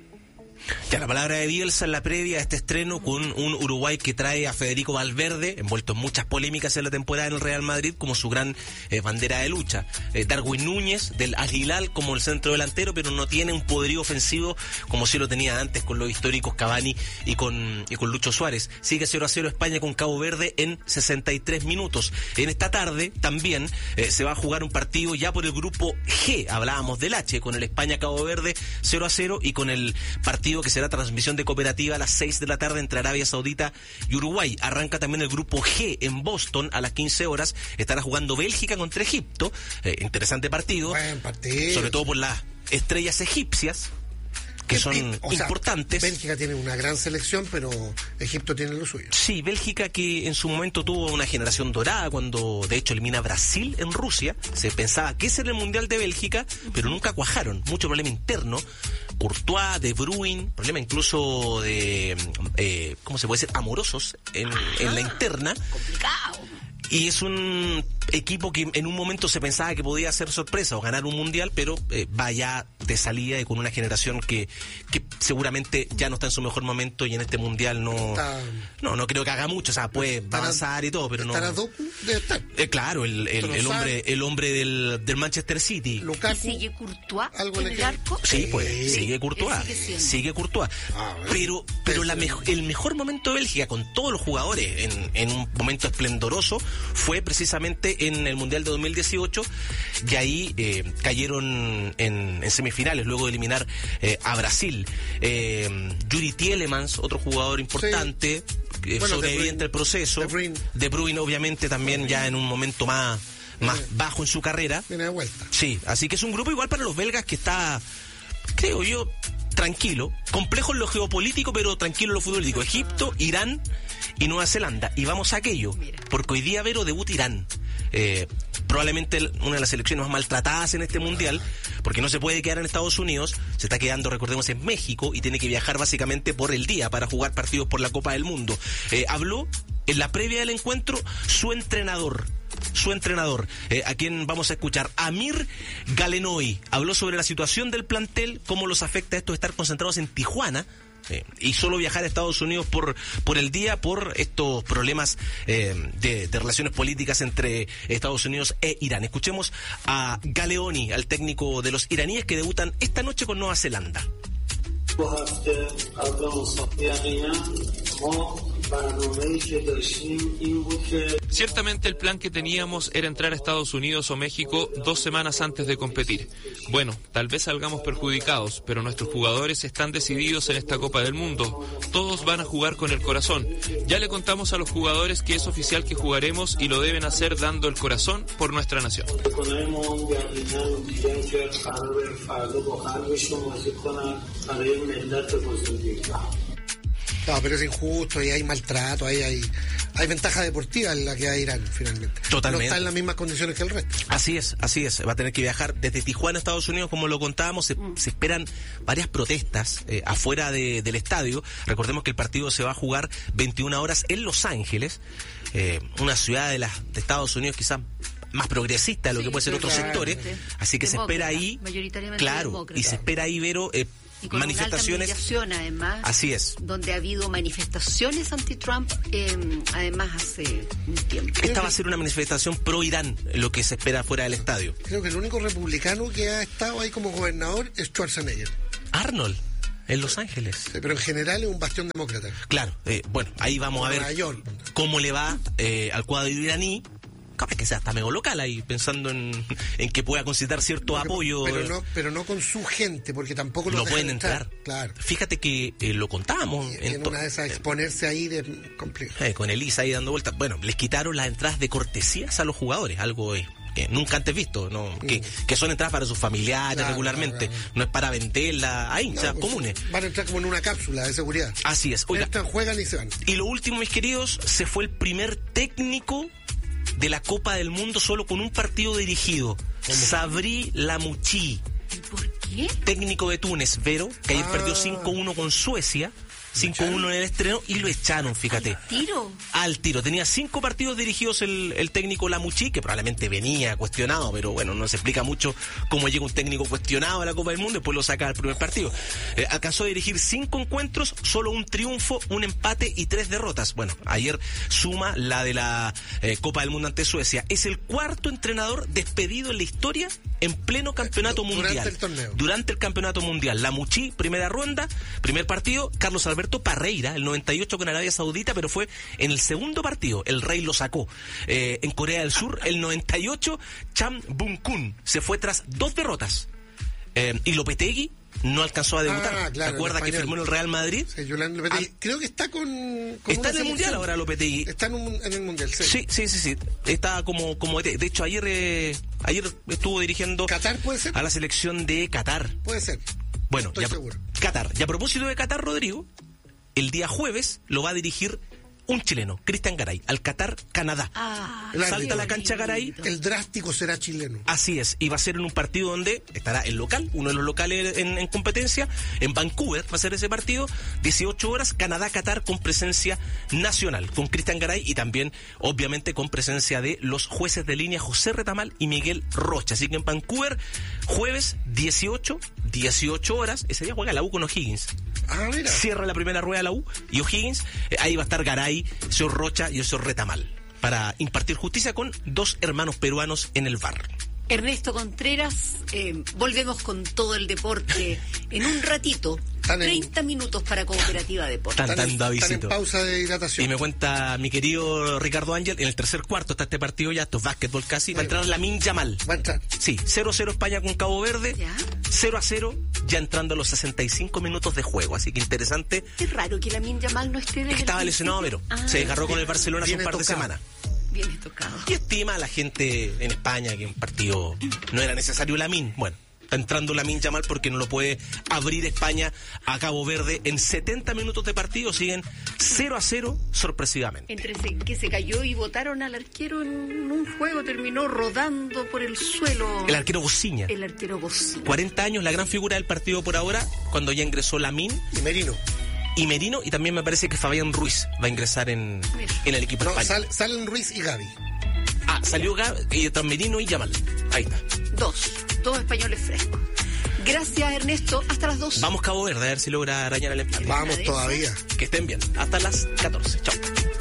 Ya la palabra de Bielsa en la previa a este estreno, con un Uruguay que trae a Federico Valverde, envuelto en muchas polémicas en la temporada en el Real Madrid, como su gran eh, bandera de lucha. Eh, Darwin Núñez del Al Hilal como el centro delantero, pero no tiene un poderío ofensivo como si lo tenía antes con los históricos Cavani y con, y con Lucho Suárez. Sigue cero a cero España con Cabo Verde en sesenta y tres minutos. En esta tarde también eh, se va a jugar un partido ya por el grupo G. Hablábamos del H, con el España-Cabo Verde cero a cero, y con el partido que será transmisión de Cooperativa a las seis de la tarde entre Arabia Saudita y Uruguay. Arranca también el grupo G en Boston a las quince horas. Estará jugando Bélgica contra Egipto. Eh, interesante partido. Buen partido. Sobre todo por las estrellas egipcias, que son o sea, importantes. Bélgica tiene una gran selección, pero Egipto tiene lo suyo. Sí, Bélgica, que en su momento tuvo una generación dorada cuando de hecho elimina a Brasil en Rusia. Se pensaba que ese era el Mundial de Bélgica, pero nunca cuajaron. Mucho problema interno. Courtois, De Bruyne, problema incluso de, eh, ¿cómo se puede decir? Amorosos en, en la interna. Complicado. Y es un equipo que en un momento se pensaba que podía hacer sorpresa o ganar un mundial, pero eh, va ya de salida y con una generación que, que seguramente ya no está en su mejor momento, y en este mundial no está, no no creo que haga mucho. O sea, puede estará, avanzar y todo, pero no. Debe estar. Eh, claro, el, el, el hombre el hombre del, del Manchester City. Lukaku, ¿sigue Courtois en el arco? Sí, pues sí. sigue Courtois. Sigue, sigue Courtois. Ah, bueno. Pero pero la mejo, el mejor momento de Bélgica, con todos los jugadores en, en un momento esplendoroso, fue precisamente en el Mundial de dos mil dieciocho, y ahí eh, cayeron en, en semifinales luego de eliminar eh, a Brasil. Eh, Yuri Tielemans, otro jugador importante, sí. eh, bueno, sobreviviente del proceso. De Bruyne. De Bruyne, obviamente, también Bruyne. Ya en un momento más, más Viene. bajo en su carrera. Viene de vuelta. Sí, así que es un grupo igual para los belgas que está, creo yo, tranquilo, complejo en lo geopolítico, pero tranquilo en lo futbolístico. Egipto, Irán y Nueva Zelanda. Y vamos a aquello, porque hoy día, Vero, debuta Irán. Eh, probablemente una de las selecciones más maltratadas en este mundial, porque no se puede quedar en Estados Unidos, se está quedando, recordemos, en México, y tiene que viajar básicamente por el día para jugar partidos por la Copa del Mundo. Eh, habló en la previa del encuentro su entrenador, su entrenador, eh, a quien vamos a escuchar, Amir Galenoy. Habló sobre la situación del plantel, cómo los afecta esto de estar concentrados en Tijuana, Eh, y solo viajar a Estados Unidos por por el día por estos problemas eh, de, de relaciones políticas entre Estados Unidos e Irán. Escuchemos a Galeoni, al técnico de los iraníes, que debutan esta noche con Nueva Zelanda. Ciertamente el plan que teníamos era entrar a Estados Unidos o México dos semanas antes de competir. Bueno, tal vez salgamos perjudicados, pero nuestros jugadores están decididos en esta Copa del Mundo. Todos van a jugar con el corazón. Ya le contamos a los jugadores que es oficial que jugaremos y lo deben hacer dando el corazón por nuestra nación. No, pero es injusto y hay maltrato, hay, hay, hay ventaja deportiva en la que hay Irán finalmente. Totalmente. No está en las mismas condiciones que el resto. Así es, así es. Va a tener que viajar desde Tijuana a Estados Unidos, como lo contábamos. Se, se esperan varias protestas eh, afuera de, del estadio. Recordemos que el partido se va a jugar veintiuna horas en Los Ángeles, eh, una ciudad de, las, de Estados Unidos quizás más progresista de lo sí, que puede ser otros sectores. Así que demócrata, se espera ahí, claro, demócrata. Y se espera ahí, Vero, eh, y con manifestaciones. Una alta mediación, además. Así es. Donde ha habido manifestaciones anti-Trump, eh, además hace un tiempo. Esta va a ser una manifestación pro-Irán, lo que se espera fuera del estadio. Creo que el único republicano que ha estado ahí como gobernador es Schwarzenegger. Arnold. En Los Ángeles. Sí, pero en general es un bastión demócrata. Claro, eh, bueno, ahí vamos a ver York. cómo le va eh, al cuadro iraní. Capaz que sea hasta medio local ahí, pensando en, en que pueda conciliar cierto porque, apoyo. Pero no, pero no con su gente, porque tampoco no pueden entrar. entrar. Claro. Fíjate que eh, lo contábamos. Y, en, en una de esas exponerse ahí de complicado. Eh, con Elisa ahí dando vueltas. Bueno, les quitaron las entradas de cortesías a los jugadores, algo eh, que nunca antes visto, ¿no? Mm. Que, que son entradas para sus familiares claro, regularmente, claro, claro. No es para venderlas ahí, no, o sea, pues comunes. Van a entrar como en una cápsula de seguridad. Así es. Oiga, entran, juegan y se van. Y lo último, mis queridos, se fue el primer técnico de la Copa del Mundo solo con un partido dirigido. ¿Cómo? Sabri Lamouchi. ¿Por qué? Técnico de Túnez, Vero, que ayer ah. perdió cinco uno con Suecia. cinco uno en el estreno y lo echaron, fíjate. ¿Al tiro? Al tiro. Tenía cinco partidos dirigidos el, el técnico Lamouchi, que probablemente venía cuestionado, pero bueno, no se explica mucho cómo llega un técnico cuestionado a la Copa del Mundo, después lo saca al primer partido. Eh, alcanzó a dirigir cinco encuentros, solo un triunfo, un empate y tres derrotas. Bueno, ayer suma la de la eh, Copa del Mundo ante Suecia. Es el cuarto entrenador despedido en la historia en pleno campeonato Durante mundial. Durante el torneo. Durante el campeonato mundial. Lamouchi, primera ronda, primer partido, Carlos Alberto Parreira, el noventa y ocho con Arabia Saudita, pero fue en el segundo partido, el Rey lo sacó. Eh, en Corea del Sur, el noventa y ocho, Cham Bung-kun se fue tras dos derrotas. Eh, y Lopetegui no alcanzó a debutar. Ah, claro, ¿te acuerdas que firmó en el Real Madrid? Sí, Lopetegui. Ah, creo que está con, con está en el Mundial ahora Lopetegui. Está en, un, en el Mundial, sí. Sí, sí, sí, sí. Está como, como de, de hecho ayer eh, ayer estuvo dirigiendo ¿Qatar puede ser? A la selección de Qatar. Puede ser. Bueno, estoy ya, seguro. Qatar. Y a propósito de Qatar, Rodrigo, el día jueves lo va a dirigir un chileno, Cristian Garay, al Qatar, Canadá. Ah, Salta a la cancha Garay. El drástico será chileno. Así es, y va a ser en un partido donde estará el local, uno de los locales en, en competencia, en Vancouver va a ser ese partido, dieciocho horas, Canadá-Qatar con presencia nacional, con Cristian Garay y también, obviamente, con presencia de los jueces de línea José Retamal y Miguel Rocha. Así que en Vancouver, jueves dieciocho, dieciocho horas, ese día juega la U con O'Higgins. Ah, mira. Cierra la primera rueda la U y O'Higgins, eh, ahí va a estar Garay, el señor Rocha y el señor Retamal para impartir justicia con dos hermanos peruanos en el V A R. Ernesto Contreras, eh, volvemos con todo el deporte en un ratito. Tan treinta en, minutos para Cooperativa Deportes. Están, están, están, están en pausa de hidratación. Y me cuenta mi querido Ricardo Ángel, en el tercer cuarto está este partido ya, esto es básquetbol casi, va a entrar Lamine Yamal. Va a entrar. Sí, cero a cero España con Cabo Verde, ¿Ya? cero a cero ya entrando a los sesenta y cinco minutos de juego, así que interesante. Es raro que Lamine Yamal no esté desde Estaba lesionado, pero ah, se desgarró con el Barcelona hace un par tocado. de semanas. Viene tocado. ¿Qué estima la gente en España que un partido no era necesario Lamine? Bueno, está entrando Lamine Yamal porque no lo puede abrir España a Cabo Verde. En setenta minutos de partido siguen cero a cero sorpresivamente. Entre ese, que se cayó y botaron al arquero en un juego, terminó rodando por el suelo. El arquero Bociña. El arquero Bociña. cuarenta años, la gran figura del partido por ahora, cuando ya ingresó Lamine. Y Merino. Y Merino, y también me parece que Fabián Ruiz va a ingresar en, en el equipo no, español. Sal, salen Ruiz y Gaby. Ah, salió Gaby, y tras Merino y Yamal. Ahí está. Dos, dos españoles frescos. Gracias, Ernesto. Hasta las dos. Vamos Cabo Verde, a ver si logra arañar el empate. Vamos todavía. Que estén bien. Hasta las catorce. Chao.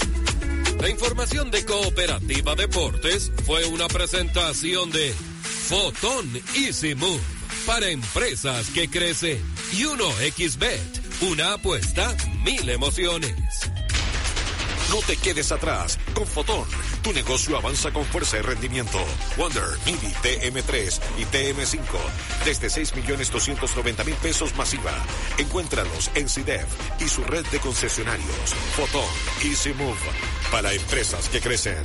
La información de Cooperativa Deportes fue una presentación de Fotón Easy Move para empresas que crecen y uno equis bet, una apuesta, mil emociones. No te quedes atrás. Con Fotón, tu negocio avanza con fuerza y rendimiento. Wonder, Mini, T M tres y T M cinco. Desde seis millones doscientos noventa mil pesos masiva. Encuéntralos en C I D E F y su red de concesionarios. Fotón, Easy Move. Para empresas que crecen.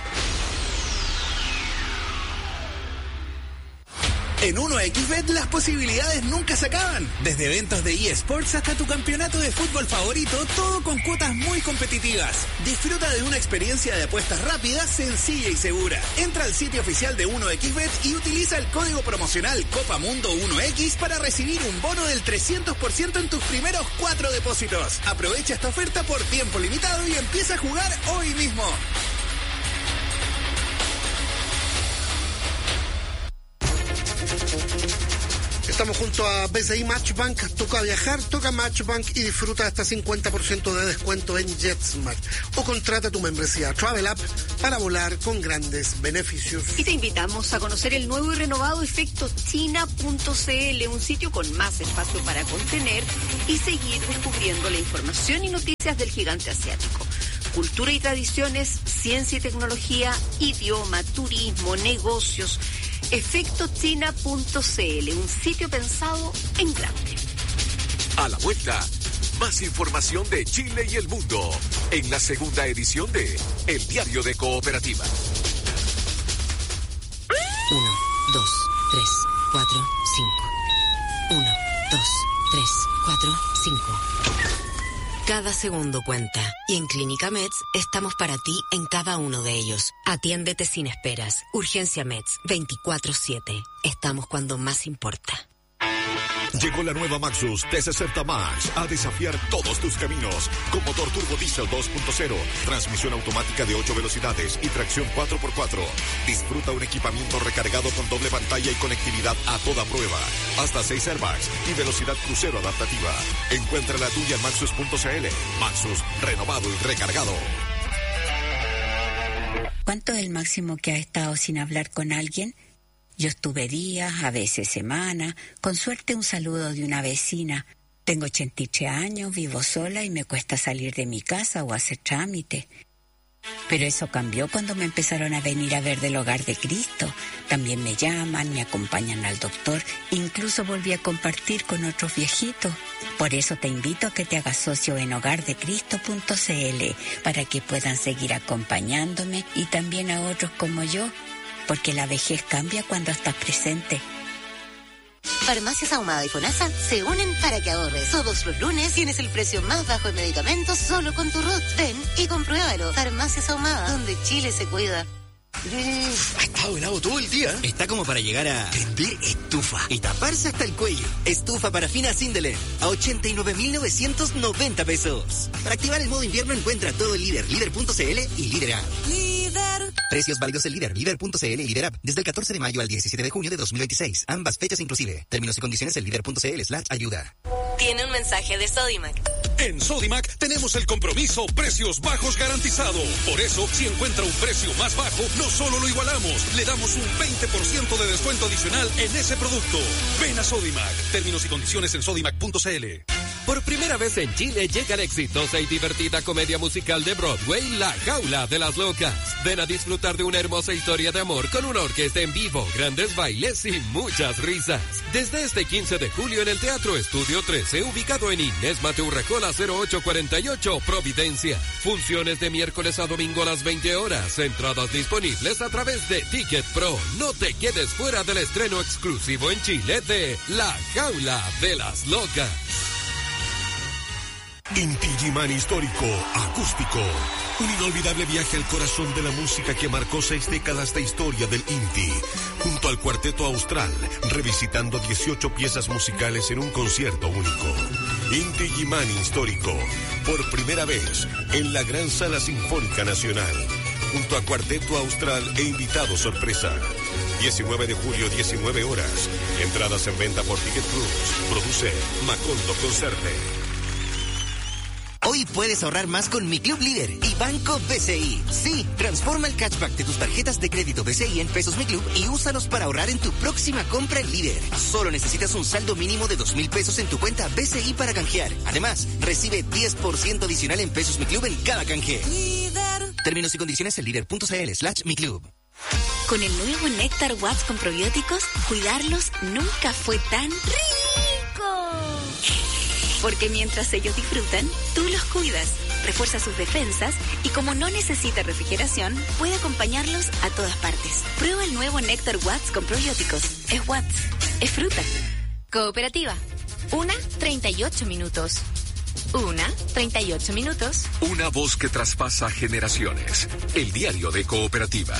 En uno equis bet las posibilidades nunca se acaban. Desde eventos de eSports hasta tu campeonato de fútbol favorito, todo con cuotas muy competitivas. Disfruta de una experiencia de apuestas rápida, sencilla y segura. Entra al sitio oficial de uno equis bet y utiliza el código promocional Copa Mundo uno equis para recibir un bono del trescientos por ciento en tus primeros cuatro depósitos. Aprovecha esta oferta por tiempo limitado y empieza a jugar hoy mismo. Estamos junto a B C I Matchbank. Toca viajar, toca Matchbank y disfruta hasta cincuenta por ciento de descuento en JetSmart. O contrata tu membresía Travel App para volar con grandes beneficios. Y te invitamos a conocer el nuevo y renovado efecto china punto c l, un sitio con más espacio para contener y seguir descubriendo la información y noticias del gigante asiático. Cultura y tradiciones, ciencia y tecnología, idioma, turismo, negocios. efecto china punto c l, un sitio pensado en grande. A la vuelta, más información de Chile y el mundo en la segunda edición de El Diario de Cooperativa. Uno, dos, tres, cuatro, cinco. Uno, dos, tres, cuatro, cinco. Cada segundo cuenta y en Clínica Meds estamos para ti en cada uno de ellos. Atiéndete sin esperas. Urgencia Meds veinticuatro siete. Estamos cuando más importa. Llegó la nueva Maxus T sesenta Max a desafiar todos tus caminos. Con motor turbo diesel dos punto cero, transmisión automática de ocho velocidades y tracción cuatro por cuatro. Disfruta un equipamiento recargado con doble pantalla y conectividad a toda prueba. Hasta seis airbags y velocidad crucero adaptativa. Encuentra la tuya en maxus punto c l. Maxus, renovado y recargado. ¿Cuánto es el máximo que ha estado sin hablar con alguien? Yo estuve días, a veces semanas, con suerte un saludo de una vecina. Tengo ochenta y tres años, vivo sola y me cuesta salir de mi casa o hacer trámite. Pero eso cambió cuando me empezaron a venir a ver del Hogar de Cristo. También me llaman, me acompañan al doctor, incluso volví a compartir con otros viejitos. Por eso te invito a que te hagas socio en hogar de cristo punto c l para que puedan seguir acompañándome y también a otros como yo. Porque la vejez cambia cuando estás presente. Farmacias Ahumada y FONASA se unen para que ahorres. Todos los lunes tienes el precio más bajo en medicamentos solo con tu R U T. Ven y compruébalo. Farmacias Ahumada, donde Chile se cuida. Ha estado helado todo el día. Está como para llegar a prender estufa y taparse hasta el cuello. Estufa parafina Sindeler a ochenta y nueve mil novecientos noventa pesos. Para activar el modo invierno encuentra todo en Líder, líder punto c l y Líder App. Líder. Precios válidos en Líder, líder punto c l y Líder App desde el catorce de mayo al diecisiete de junio de dos mil veintiséis. Ambas fechas inclusive. Términos y condiciones en líder punto c l slash ayuda. Tiene un mensaje de Sodimac. En Sodimac tenemos el compromiso precios bajos garantizado. Por eso, si encuentra un precio más bajo, no solo lo igualamos, le damos un veinte por ciento de descuento adicional en ese producto. Ven a Sodimac. Términos y condiciones en sodimac punto c l. Por primera vez en Chile llega la exitosa y divertida comedia musical de Broadway, La Jaula de las Locas. Ven a disfrutar de una hermosa historia de amor con una orquesta en vivo, grandes bailes y muchas risas. Desde este quince de julio en el Teatro Estudio trece, ubicado en Inés Mateo Urracola cero ocho cuarenta y ocho, Providencia. Funciones de miércoles a domingo a las veinte horas. Entradas disponibles a través de Ticket Pro. No te quedes fuera del estreno exclusivo en Chile de La Jaula de las Locas. Inti Illimani Histórico Acústico. Un inolvidable viaje al corazón de la música que marcó seis décadas de historia del Inti. Junto al Cuarteto Austral, revisitando dieciocho piezas musicales en un concierto único. Inti Illimani Histórico. Por primera vez en la Gran Sala Sinfónica Nacional. Junto a Cuarteto Austral e invitado sorpresa. diecinueve de julio, diecinueve horas. Entradas en venta por Ticket Plus. Produce Macondo Concerte. Hoy puedes ahorrar más con Mi Club Líder y Banco B C I. Sí, transforma el cashback de tus tarjetas de crédito B C I en pesos Mi Club y úsalos para ahorrar en tu próxima compra en Líder. Solo necesitas un saldo mínimo de dos mil pesos en tu cuenta B C I para canjear. Además, recibe diez por ciento adicional en pesos Mi Club en cada canje. Líder. Términos y condiciones en líder.cl slash Mi Club. Con el nuevo Néctar Watts con probióticos, cuidarlos nunca fue tan rico. Porque mientras ellos disfrutan, tú los cuidas, refuerza sus defensas y como no necesita refrigeración, puede acompañarlos a todas partes. Prueba el nuevo Néctar Watts con probióticos. Es Watts, es fruta. Cooperativa. Una, treinta y ocho minutos. Una, treinta y ocho minutos. Una voz que traspasa generaciones. El diario de Cooperativa.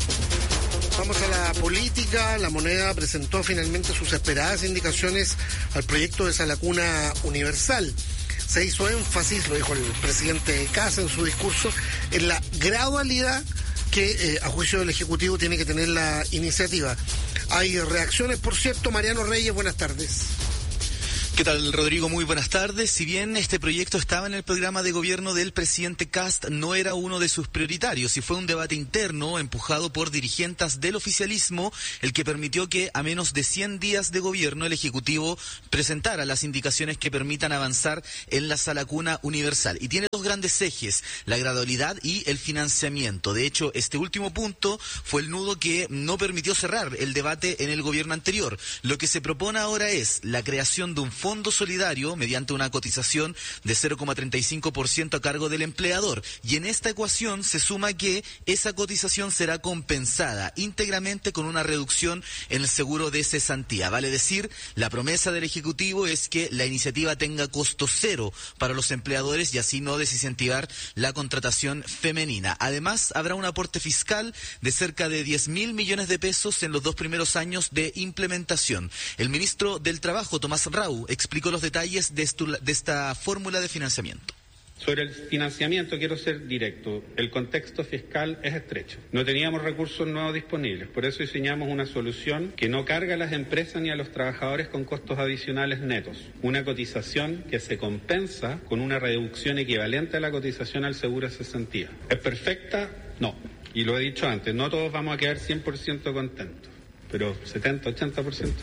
Vamos a la política. La Moneda presentó finalmente sus esperadas indicaciones al proyecto de Salacuna Universal. Se hizo énfasis, lo dijo el presidente Kast en su discurso, en la gradualidad que eh, a juicio del Ejecutivo tiene que tener la iniciativa. Hay reacciones, por cierto. Mariano Reyes, buenas tardes. ¿Qué tal, Rodrigo? Muy buenas tardes. Si bien este proyecto estaba en el programa de gobierno del presidente Kast, no era uno de sus prioritarios y fue un debate interno empujado por dirigentes del oficialismo el que permitió que a menos de cien días de gobierno el Ejecutivo presentara las indicaciones que permitan avanzar en la Salacuna Universal. Y tiene dos grandes ejes, la gradualidad y el financiamiento. De hecho, este último punto fue el nudo que no permitió cerrar el debate en el gobierno anterior. Lo que se propone ahora es la creación de un fondo Fondo solidario mediante una cotización de cero coma treinta y cinco por ciento a cargo del empleador. Y en esta ecuación se suma que esa cotización será compensada íntegramente con una reducción en el seguro de cesantía. Vale decir, la promesa del Ejecutivo es que la iniciativa tenga costo cero para los empleadores y así no desincentivar la contratación femenina. Además, habrá un aporte fiscal de cerca de diez mil millones de pesos en los dos primeros años de implementación. El ministro del Trabajo, Tomás Rau, explicó los detalles de, estu, de esta fórmula de financiamiento. Sobre el financiamiento quiero ser directo. El contexto fiscal es estrecho. No teníamos recursos nuevos disponibles. Por eso diseñamos una solución que no carga a las empresas ni a los trabajadores con costos adicionales netos. Una cotización que se compensa con una reducción equivalente a la cotización al seguro de cesantía. ¿Es perfecta? No. Y lo he dicho antes, no todos vamos a quedar cien por ciento contentos, pero setenta, ochenta por ciento.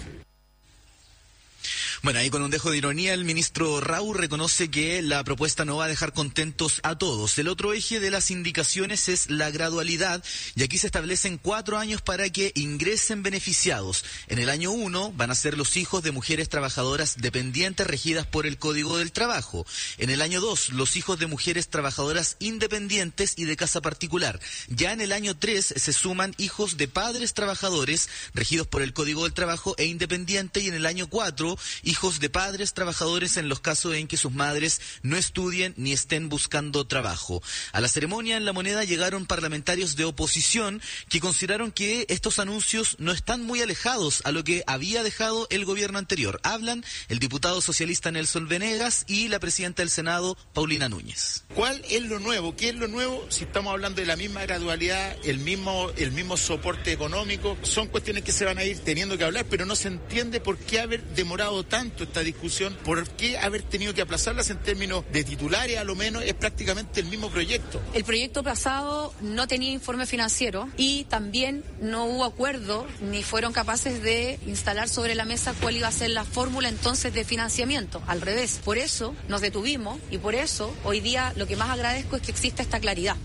Bueno, ahí con un dejo de ironía, el ministro Rau reconoce que la propuesta no va a dejar contentos a todos. El otro eje de las indicaciones es la gradualidad, y aquí se establecen cuatro años para que ingresen beneficiados. En el año uno van a ser los hijos de mujeres trabajadoras dependientes regidas por el Código del Trabajo. En el año dos, los hijos de mujeres trabajadoras independientes y de casa particular. Ya en el año tres se suman hijos de padres trabajadores regidos por el Código del Trabajo e independiente, y en el año cuatro, hijos de padres trabajadores en los casos en que sus madres no estudien ni estén buscando trabajo. A la ceremonia en La Moneda llegaron parlamentarios de oposición que consideraron que estos anuncios no están muy alejados a lo que había dejado el gobierno anterior. Hablan el diputado socialista Nelson Venegas y la presidenta del Senado, Paulina Núñez. ¿Cuál es lo nuevo? ¿Qué es lo nuevo? Si estamos hablando de la misma gradualidad, el mismo, el mismo soporte económico, son cuestiones que se van a ir teniendo que hablar, pero no se entiende por qué haber demorado tanto esta discusión, por qué haber tenido que aplazarlas en términos de titulares, a lo menos es prácticamente el mismo proyecto. El proyecto pasado no tenía informe financiero y también no hubo acuerdo ni fueron capaces de instalar sobre la mesa cuál iba a ser la fórmula entonces de financiamiento. Al revés, por eso nos detuvimos y por eso hoy día lo que más agradezco es que exista esta claridad.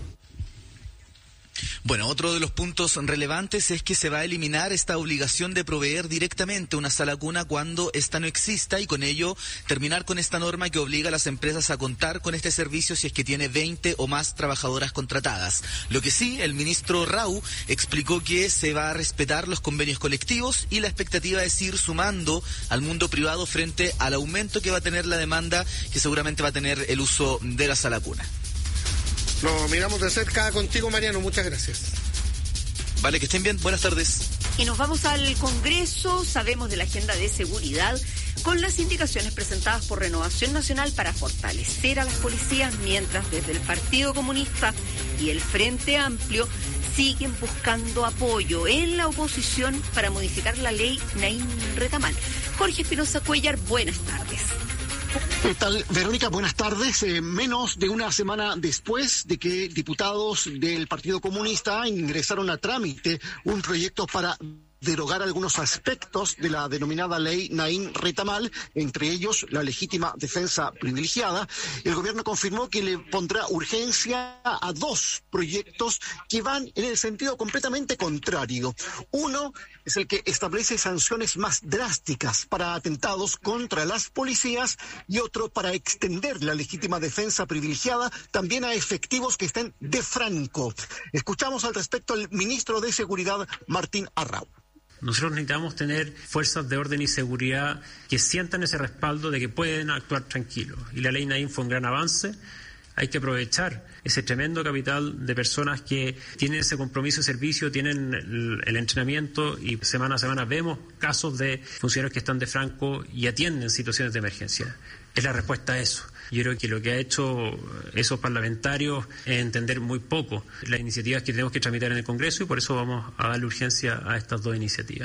Bueno, otro de los puntos relevantes es que se va a eliminar esta obligación de proveer directamente una sala cuna cuando ésta no exista, y con ello terminar con esta norma que obliga a las empresas a contar con este servicio si es que tiene veinte o más trabajadoras contratadas. Lo que sí, el ministro Rau explicó que se va a respetar los convenios colectivos y la expectativa es ir sumando al mundo privado frente al aumento que va a tener la demanda, que seguramente va a tener el uso de la sala cuna. Lo miramos de cerca contigo, Mariano. Muchas gracias. Vale, que estén bien. Buenas tardes. Y nos vamos al Congreso. Sabemos de la agenda de seguridad con las indicaciones presentadas por Renovación Nacional para fortalecer a las policías, mientras desde el Partido Comunista y el Frente Amplio siguen buscando apoyo en la oposición para modificar la ley Naim Retamal. Jorge Espinosa Cuellar, buenas tardes. ¿Qué tal, Verónica? Buenas tardes. Eh, menos de una semana después de que diputados del Partido Comunista ingresaron a trámite un proyecto para derogar algunos aspectos de la denominada ley Naim Retamal, entre ellos la legítima defensa privilegiada, el gobierno confirmó que le pondrá urgencia a dos proyectos que van en el sentido completamente contrario. Uno es el que establece sanciones más drásticas para atentados contra las policías y otro para extender la legítima defensa privilegiada también a efectivos que estén de franco. Escuchamos al respecto al ministro de Seguridad, Martín Arrau. Nosotros necesitamos tener fuerzas de orden y seguridad que sientan ese respaldo de que pueden actuar tranquilos. Y la ley Naim fue un gran avance. Hay que aprovechar ese tremendo capital de personas que tienen ese compromiso de servicio, tienen el, el entrenamiento y semana a semana vemos casos de funcionarios que están de franco y atienden situaciones de emergencia. Es la respuesta a eso. Yo creo que lo que ha hecho esos parlamentarios es entender muy poco las iniciativas que tenemos que tramitar en el Congreso y por eso vamos a darle urgencia a estas dos iniciativas.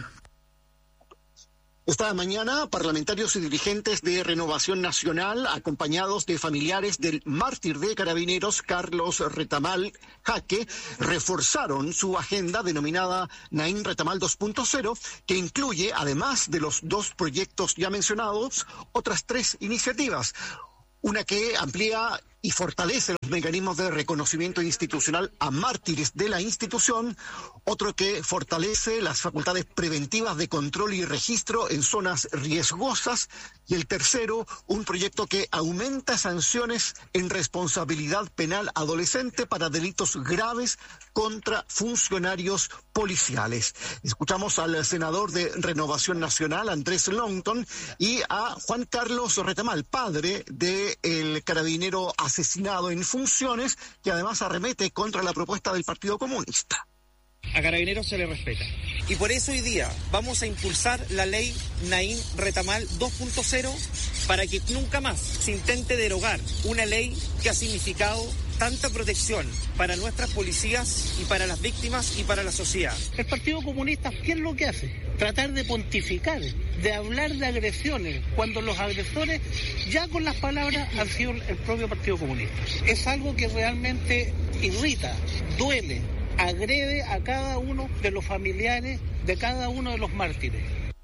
Esta mañana, parlamentarios y dirigentes de Renovación Nacional, acompañados de familiares del mártir de Carabineros, Carlos Retamal Jaque, reforzaron su agenda denominada Naim Retamal dos punto cero, que incluye, además de los dos proyectos ya mencionados, otras tres iniciativas. Una que amplía y fortalece los mecanismos de reconocimiento institucional a mártires de la institución, otro que fortalece las facultades preventivas de control y registro en zonas riesgosas, y el tercero, un proyecto que aumenta sanciones en responsabilidad penal adolescente para delitos graves contra funcionarios policiales. Escuchamos al senador de Renovación Nacional, Andrés Longton, y a Juan Carlos Retamal, padre del carabinero asesinado en funciones, que además arremete contra la propuesta del Partido Comunista. A Carabineros se le respeta. Y por eso hoy día vamos a impulsar la ley Naim Retamal dos punto cero para que nunca más se intente derogar una ley que ha significado tanta protección para nuestras policías y para las víctimas y para la sociedad. El Partido Comunista, ¿qué es lo que hace? Tratar de pontificar, de hablar de agresiones, cuando los agresores ya con las palabras han sido el propio Partido Comunista. Es algo que realmente irrita, duele, agrede a cada uno de los familiares de cada uno de los mártires.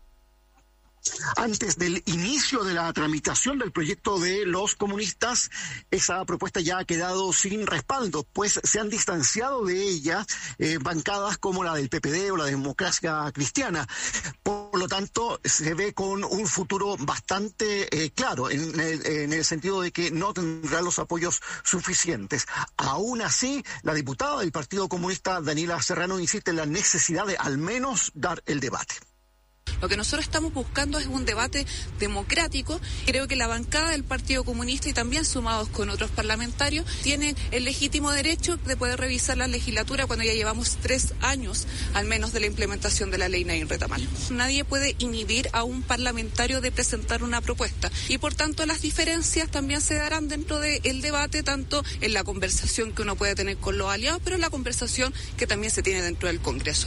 Antes del inicio de la tramitación del proyecto de los comunistas, esa propuesta ya ha quedado sin respaldo, pues se han distanciado de ella eh, bancadas como la del P P D o la Democracia Cristiana. Por lo tanto, se ve con un futuro bastante eh, claro, en el, en el sentido de que no tendrá los apoyos suficientes. Aún así, la diputada del Partido Comunista, Daniela Serrano, insiste en la necesidad de al menos dar el debate. Lo que nosotros estamos buscando es un debate democrático. Creo que la bancada del Partido Comunista y también sumados con otros parlamentarios tienen el legítimo derecho de poder revisar la legislatura cuando ya llevamos tres años al menos de la implementación de la ley Naim Retamal. Nadie puede inhibir a un parlamentario de presentar una propuesta y por tanto las diferencias también se darán dentro del debate, tanto en la conversación que uno puede tener con los aliados, pero en la conversación que también se tiene dentro del Congreso.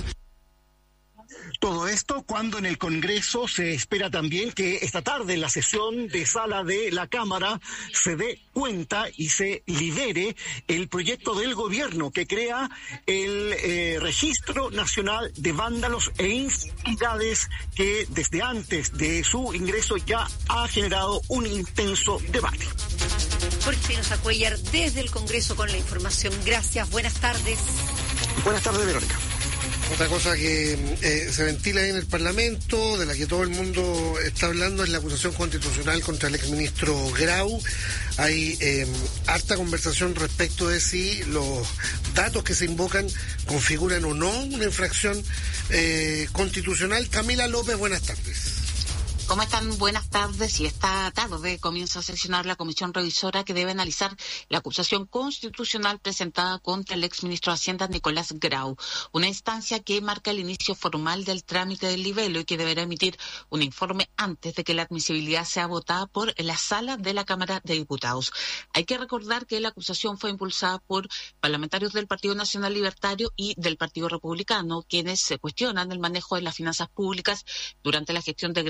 Todo esto cuando en el Congreso se espera también que esta tarde en la sesión de sala de la Cámara se dé cuenta y se lidere el proyecto del gobierno que crea el eh, Registro Nacional de Vándalos e Instigadores, que desde antes de su ingreso ya ha generado un intenso debate. Jorge Espinosa Cuellar desde el Congreso con la información. Gracias, buenas tardes. Buenas tardes, Verónica. Otra cosa que eh, se ventila ahí en el Parlamento, de la que todo el mundo está hablando, es la acusación constitucional contra el exministro Grau. Hay eh, harta conversación respecto de si los datos que se invocan configuran o no una infracción eh, constitucional. Camila López, buenas tardes. ¿Cómo están? Buenas tardes. Y esta tarde comienza a sesionar la comisión revisora que debe analizar la acusación constitucional presentada contra el exministro de Hacienda Nicolás Grau, una instancia que marca el inicio formal del trámite del libelo y que deberá emitir un informe antes de que la admisibilidad sea votada por la sala de la Cámara de Diputados. Hay que recordar que la acusación fue impulsada por parlamentarios del Partido Nacional Libertario y del Partido Republicano, quienes se cuestionan el manejo de las finanzas públicas durante la gestión de Grau al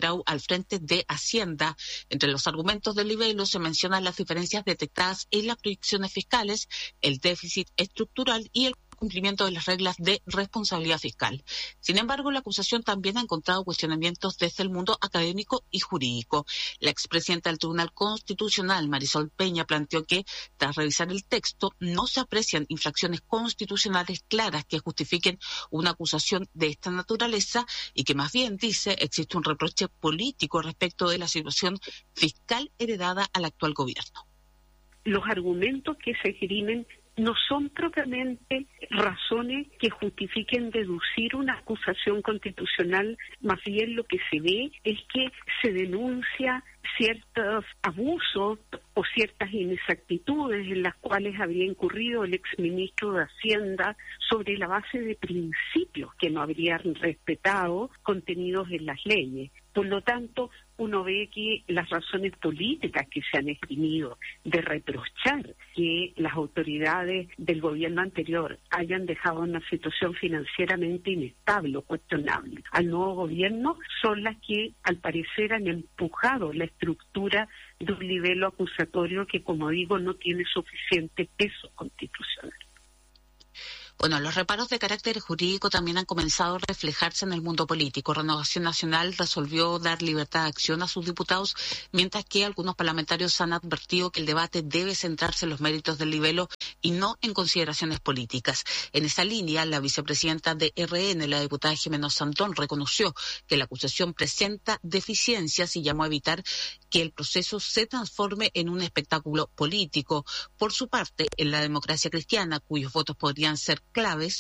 frente de Hacienda. Entre los argumentos del libelo se mencionan las diferencias detectadas en las proyecciones fiscales, el déficit estructural y el cumplimiento de las reglas de responsabilidad fiscal. Sin embargo, la acusación también ha encontrado cuestionamientos desde el mundo académico y jurídico. La expresidenta del Tribunal Constitucional, Marisol Peña, planteó que, tras revisar el texto, no se aprecian infracciones constitucionales claras que justifiquen una acusación de esta naturaleza y que más bien, dice, existe un reproche político respecto de la situación fiscal heredada al actual gobierno. Los argumentos que se esgrimen no son propiamente razones que justifiquen deducir una acusación constitucional, más bien lo que se ve es que se denuncia ciertos abusos o ciertas inexactitudes en las cuales habría incurrido el exministro de Hacienda sobre la base de principios que no habrían respetado contenidos en las leyes. Por lo tanto, uno ve que las razones políticas que se han esgrimido de reprochar que las autoridades del gobierno anterior hayan dejado una situación financieramente inestable o cuestionable al nuevo gobierno son las que al parecer han empujado la estructura de un nivel acusatorio que, como digo, no tiene suficiente peso constitucional. Bueno, los reparos de carácter jurídico también han comenzado a reflejarse en el mundo político. Renovación Nacional resolvió dar libertad de acción a sus diputados, mientras que algunos parlamentarios han advertido que el debate debe centrarse en los méritos del libelo y no en consideraciones políticas. En esa línea, la vicepresidenta de R N, la diputada Jimena Santón, reconoció que la acusación presenta deficiencias y llamó a evitar que el proceso se transforme en un espectáculo político. Por su parte, en la Democracia Cristiana, cuyos votos podrían ser claves,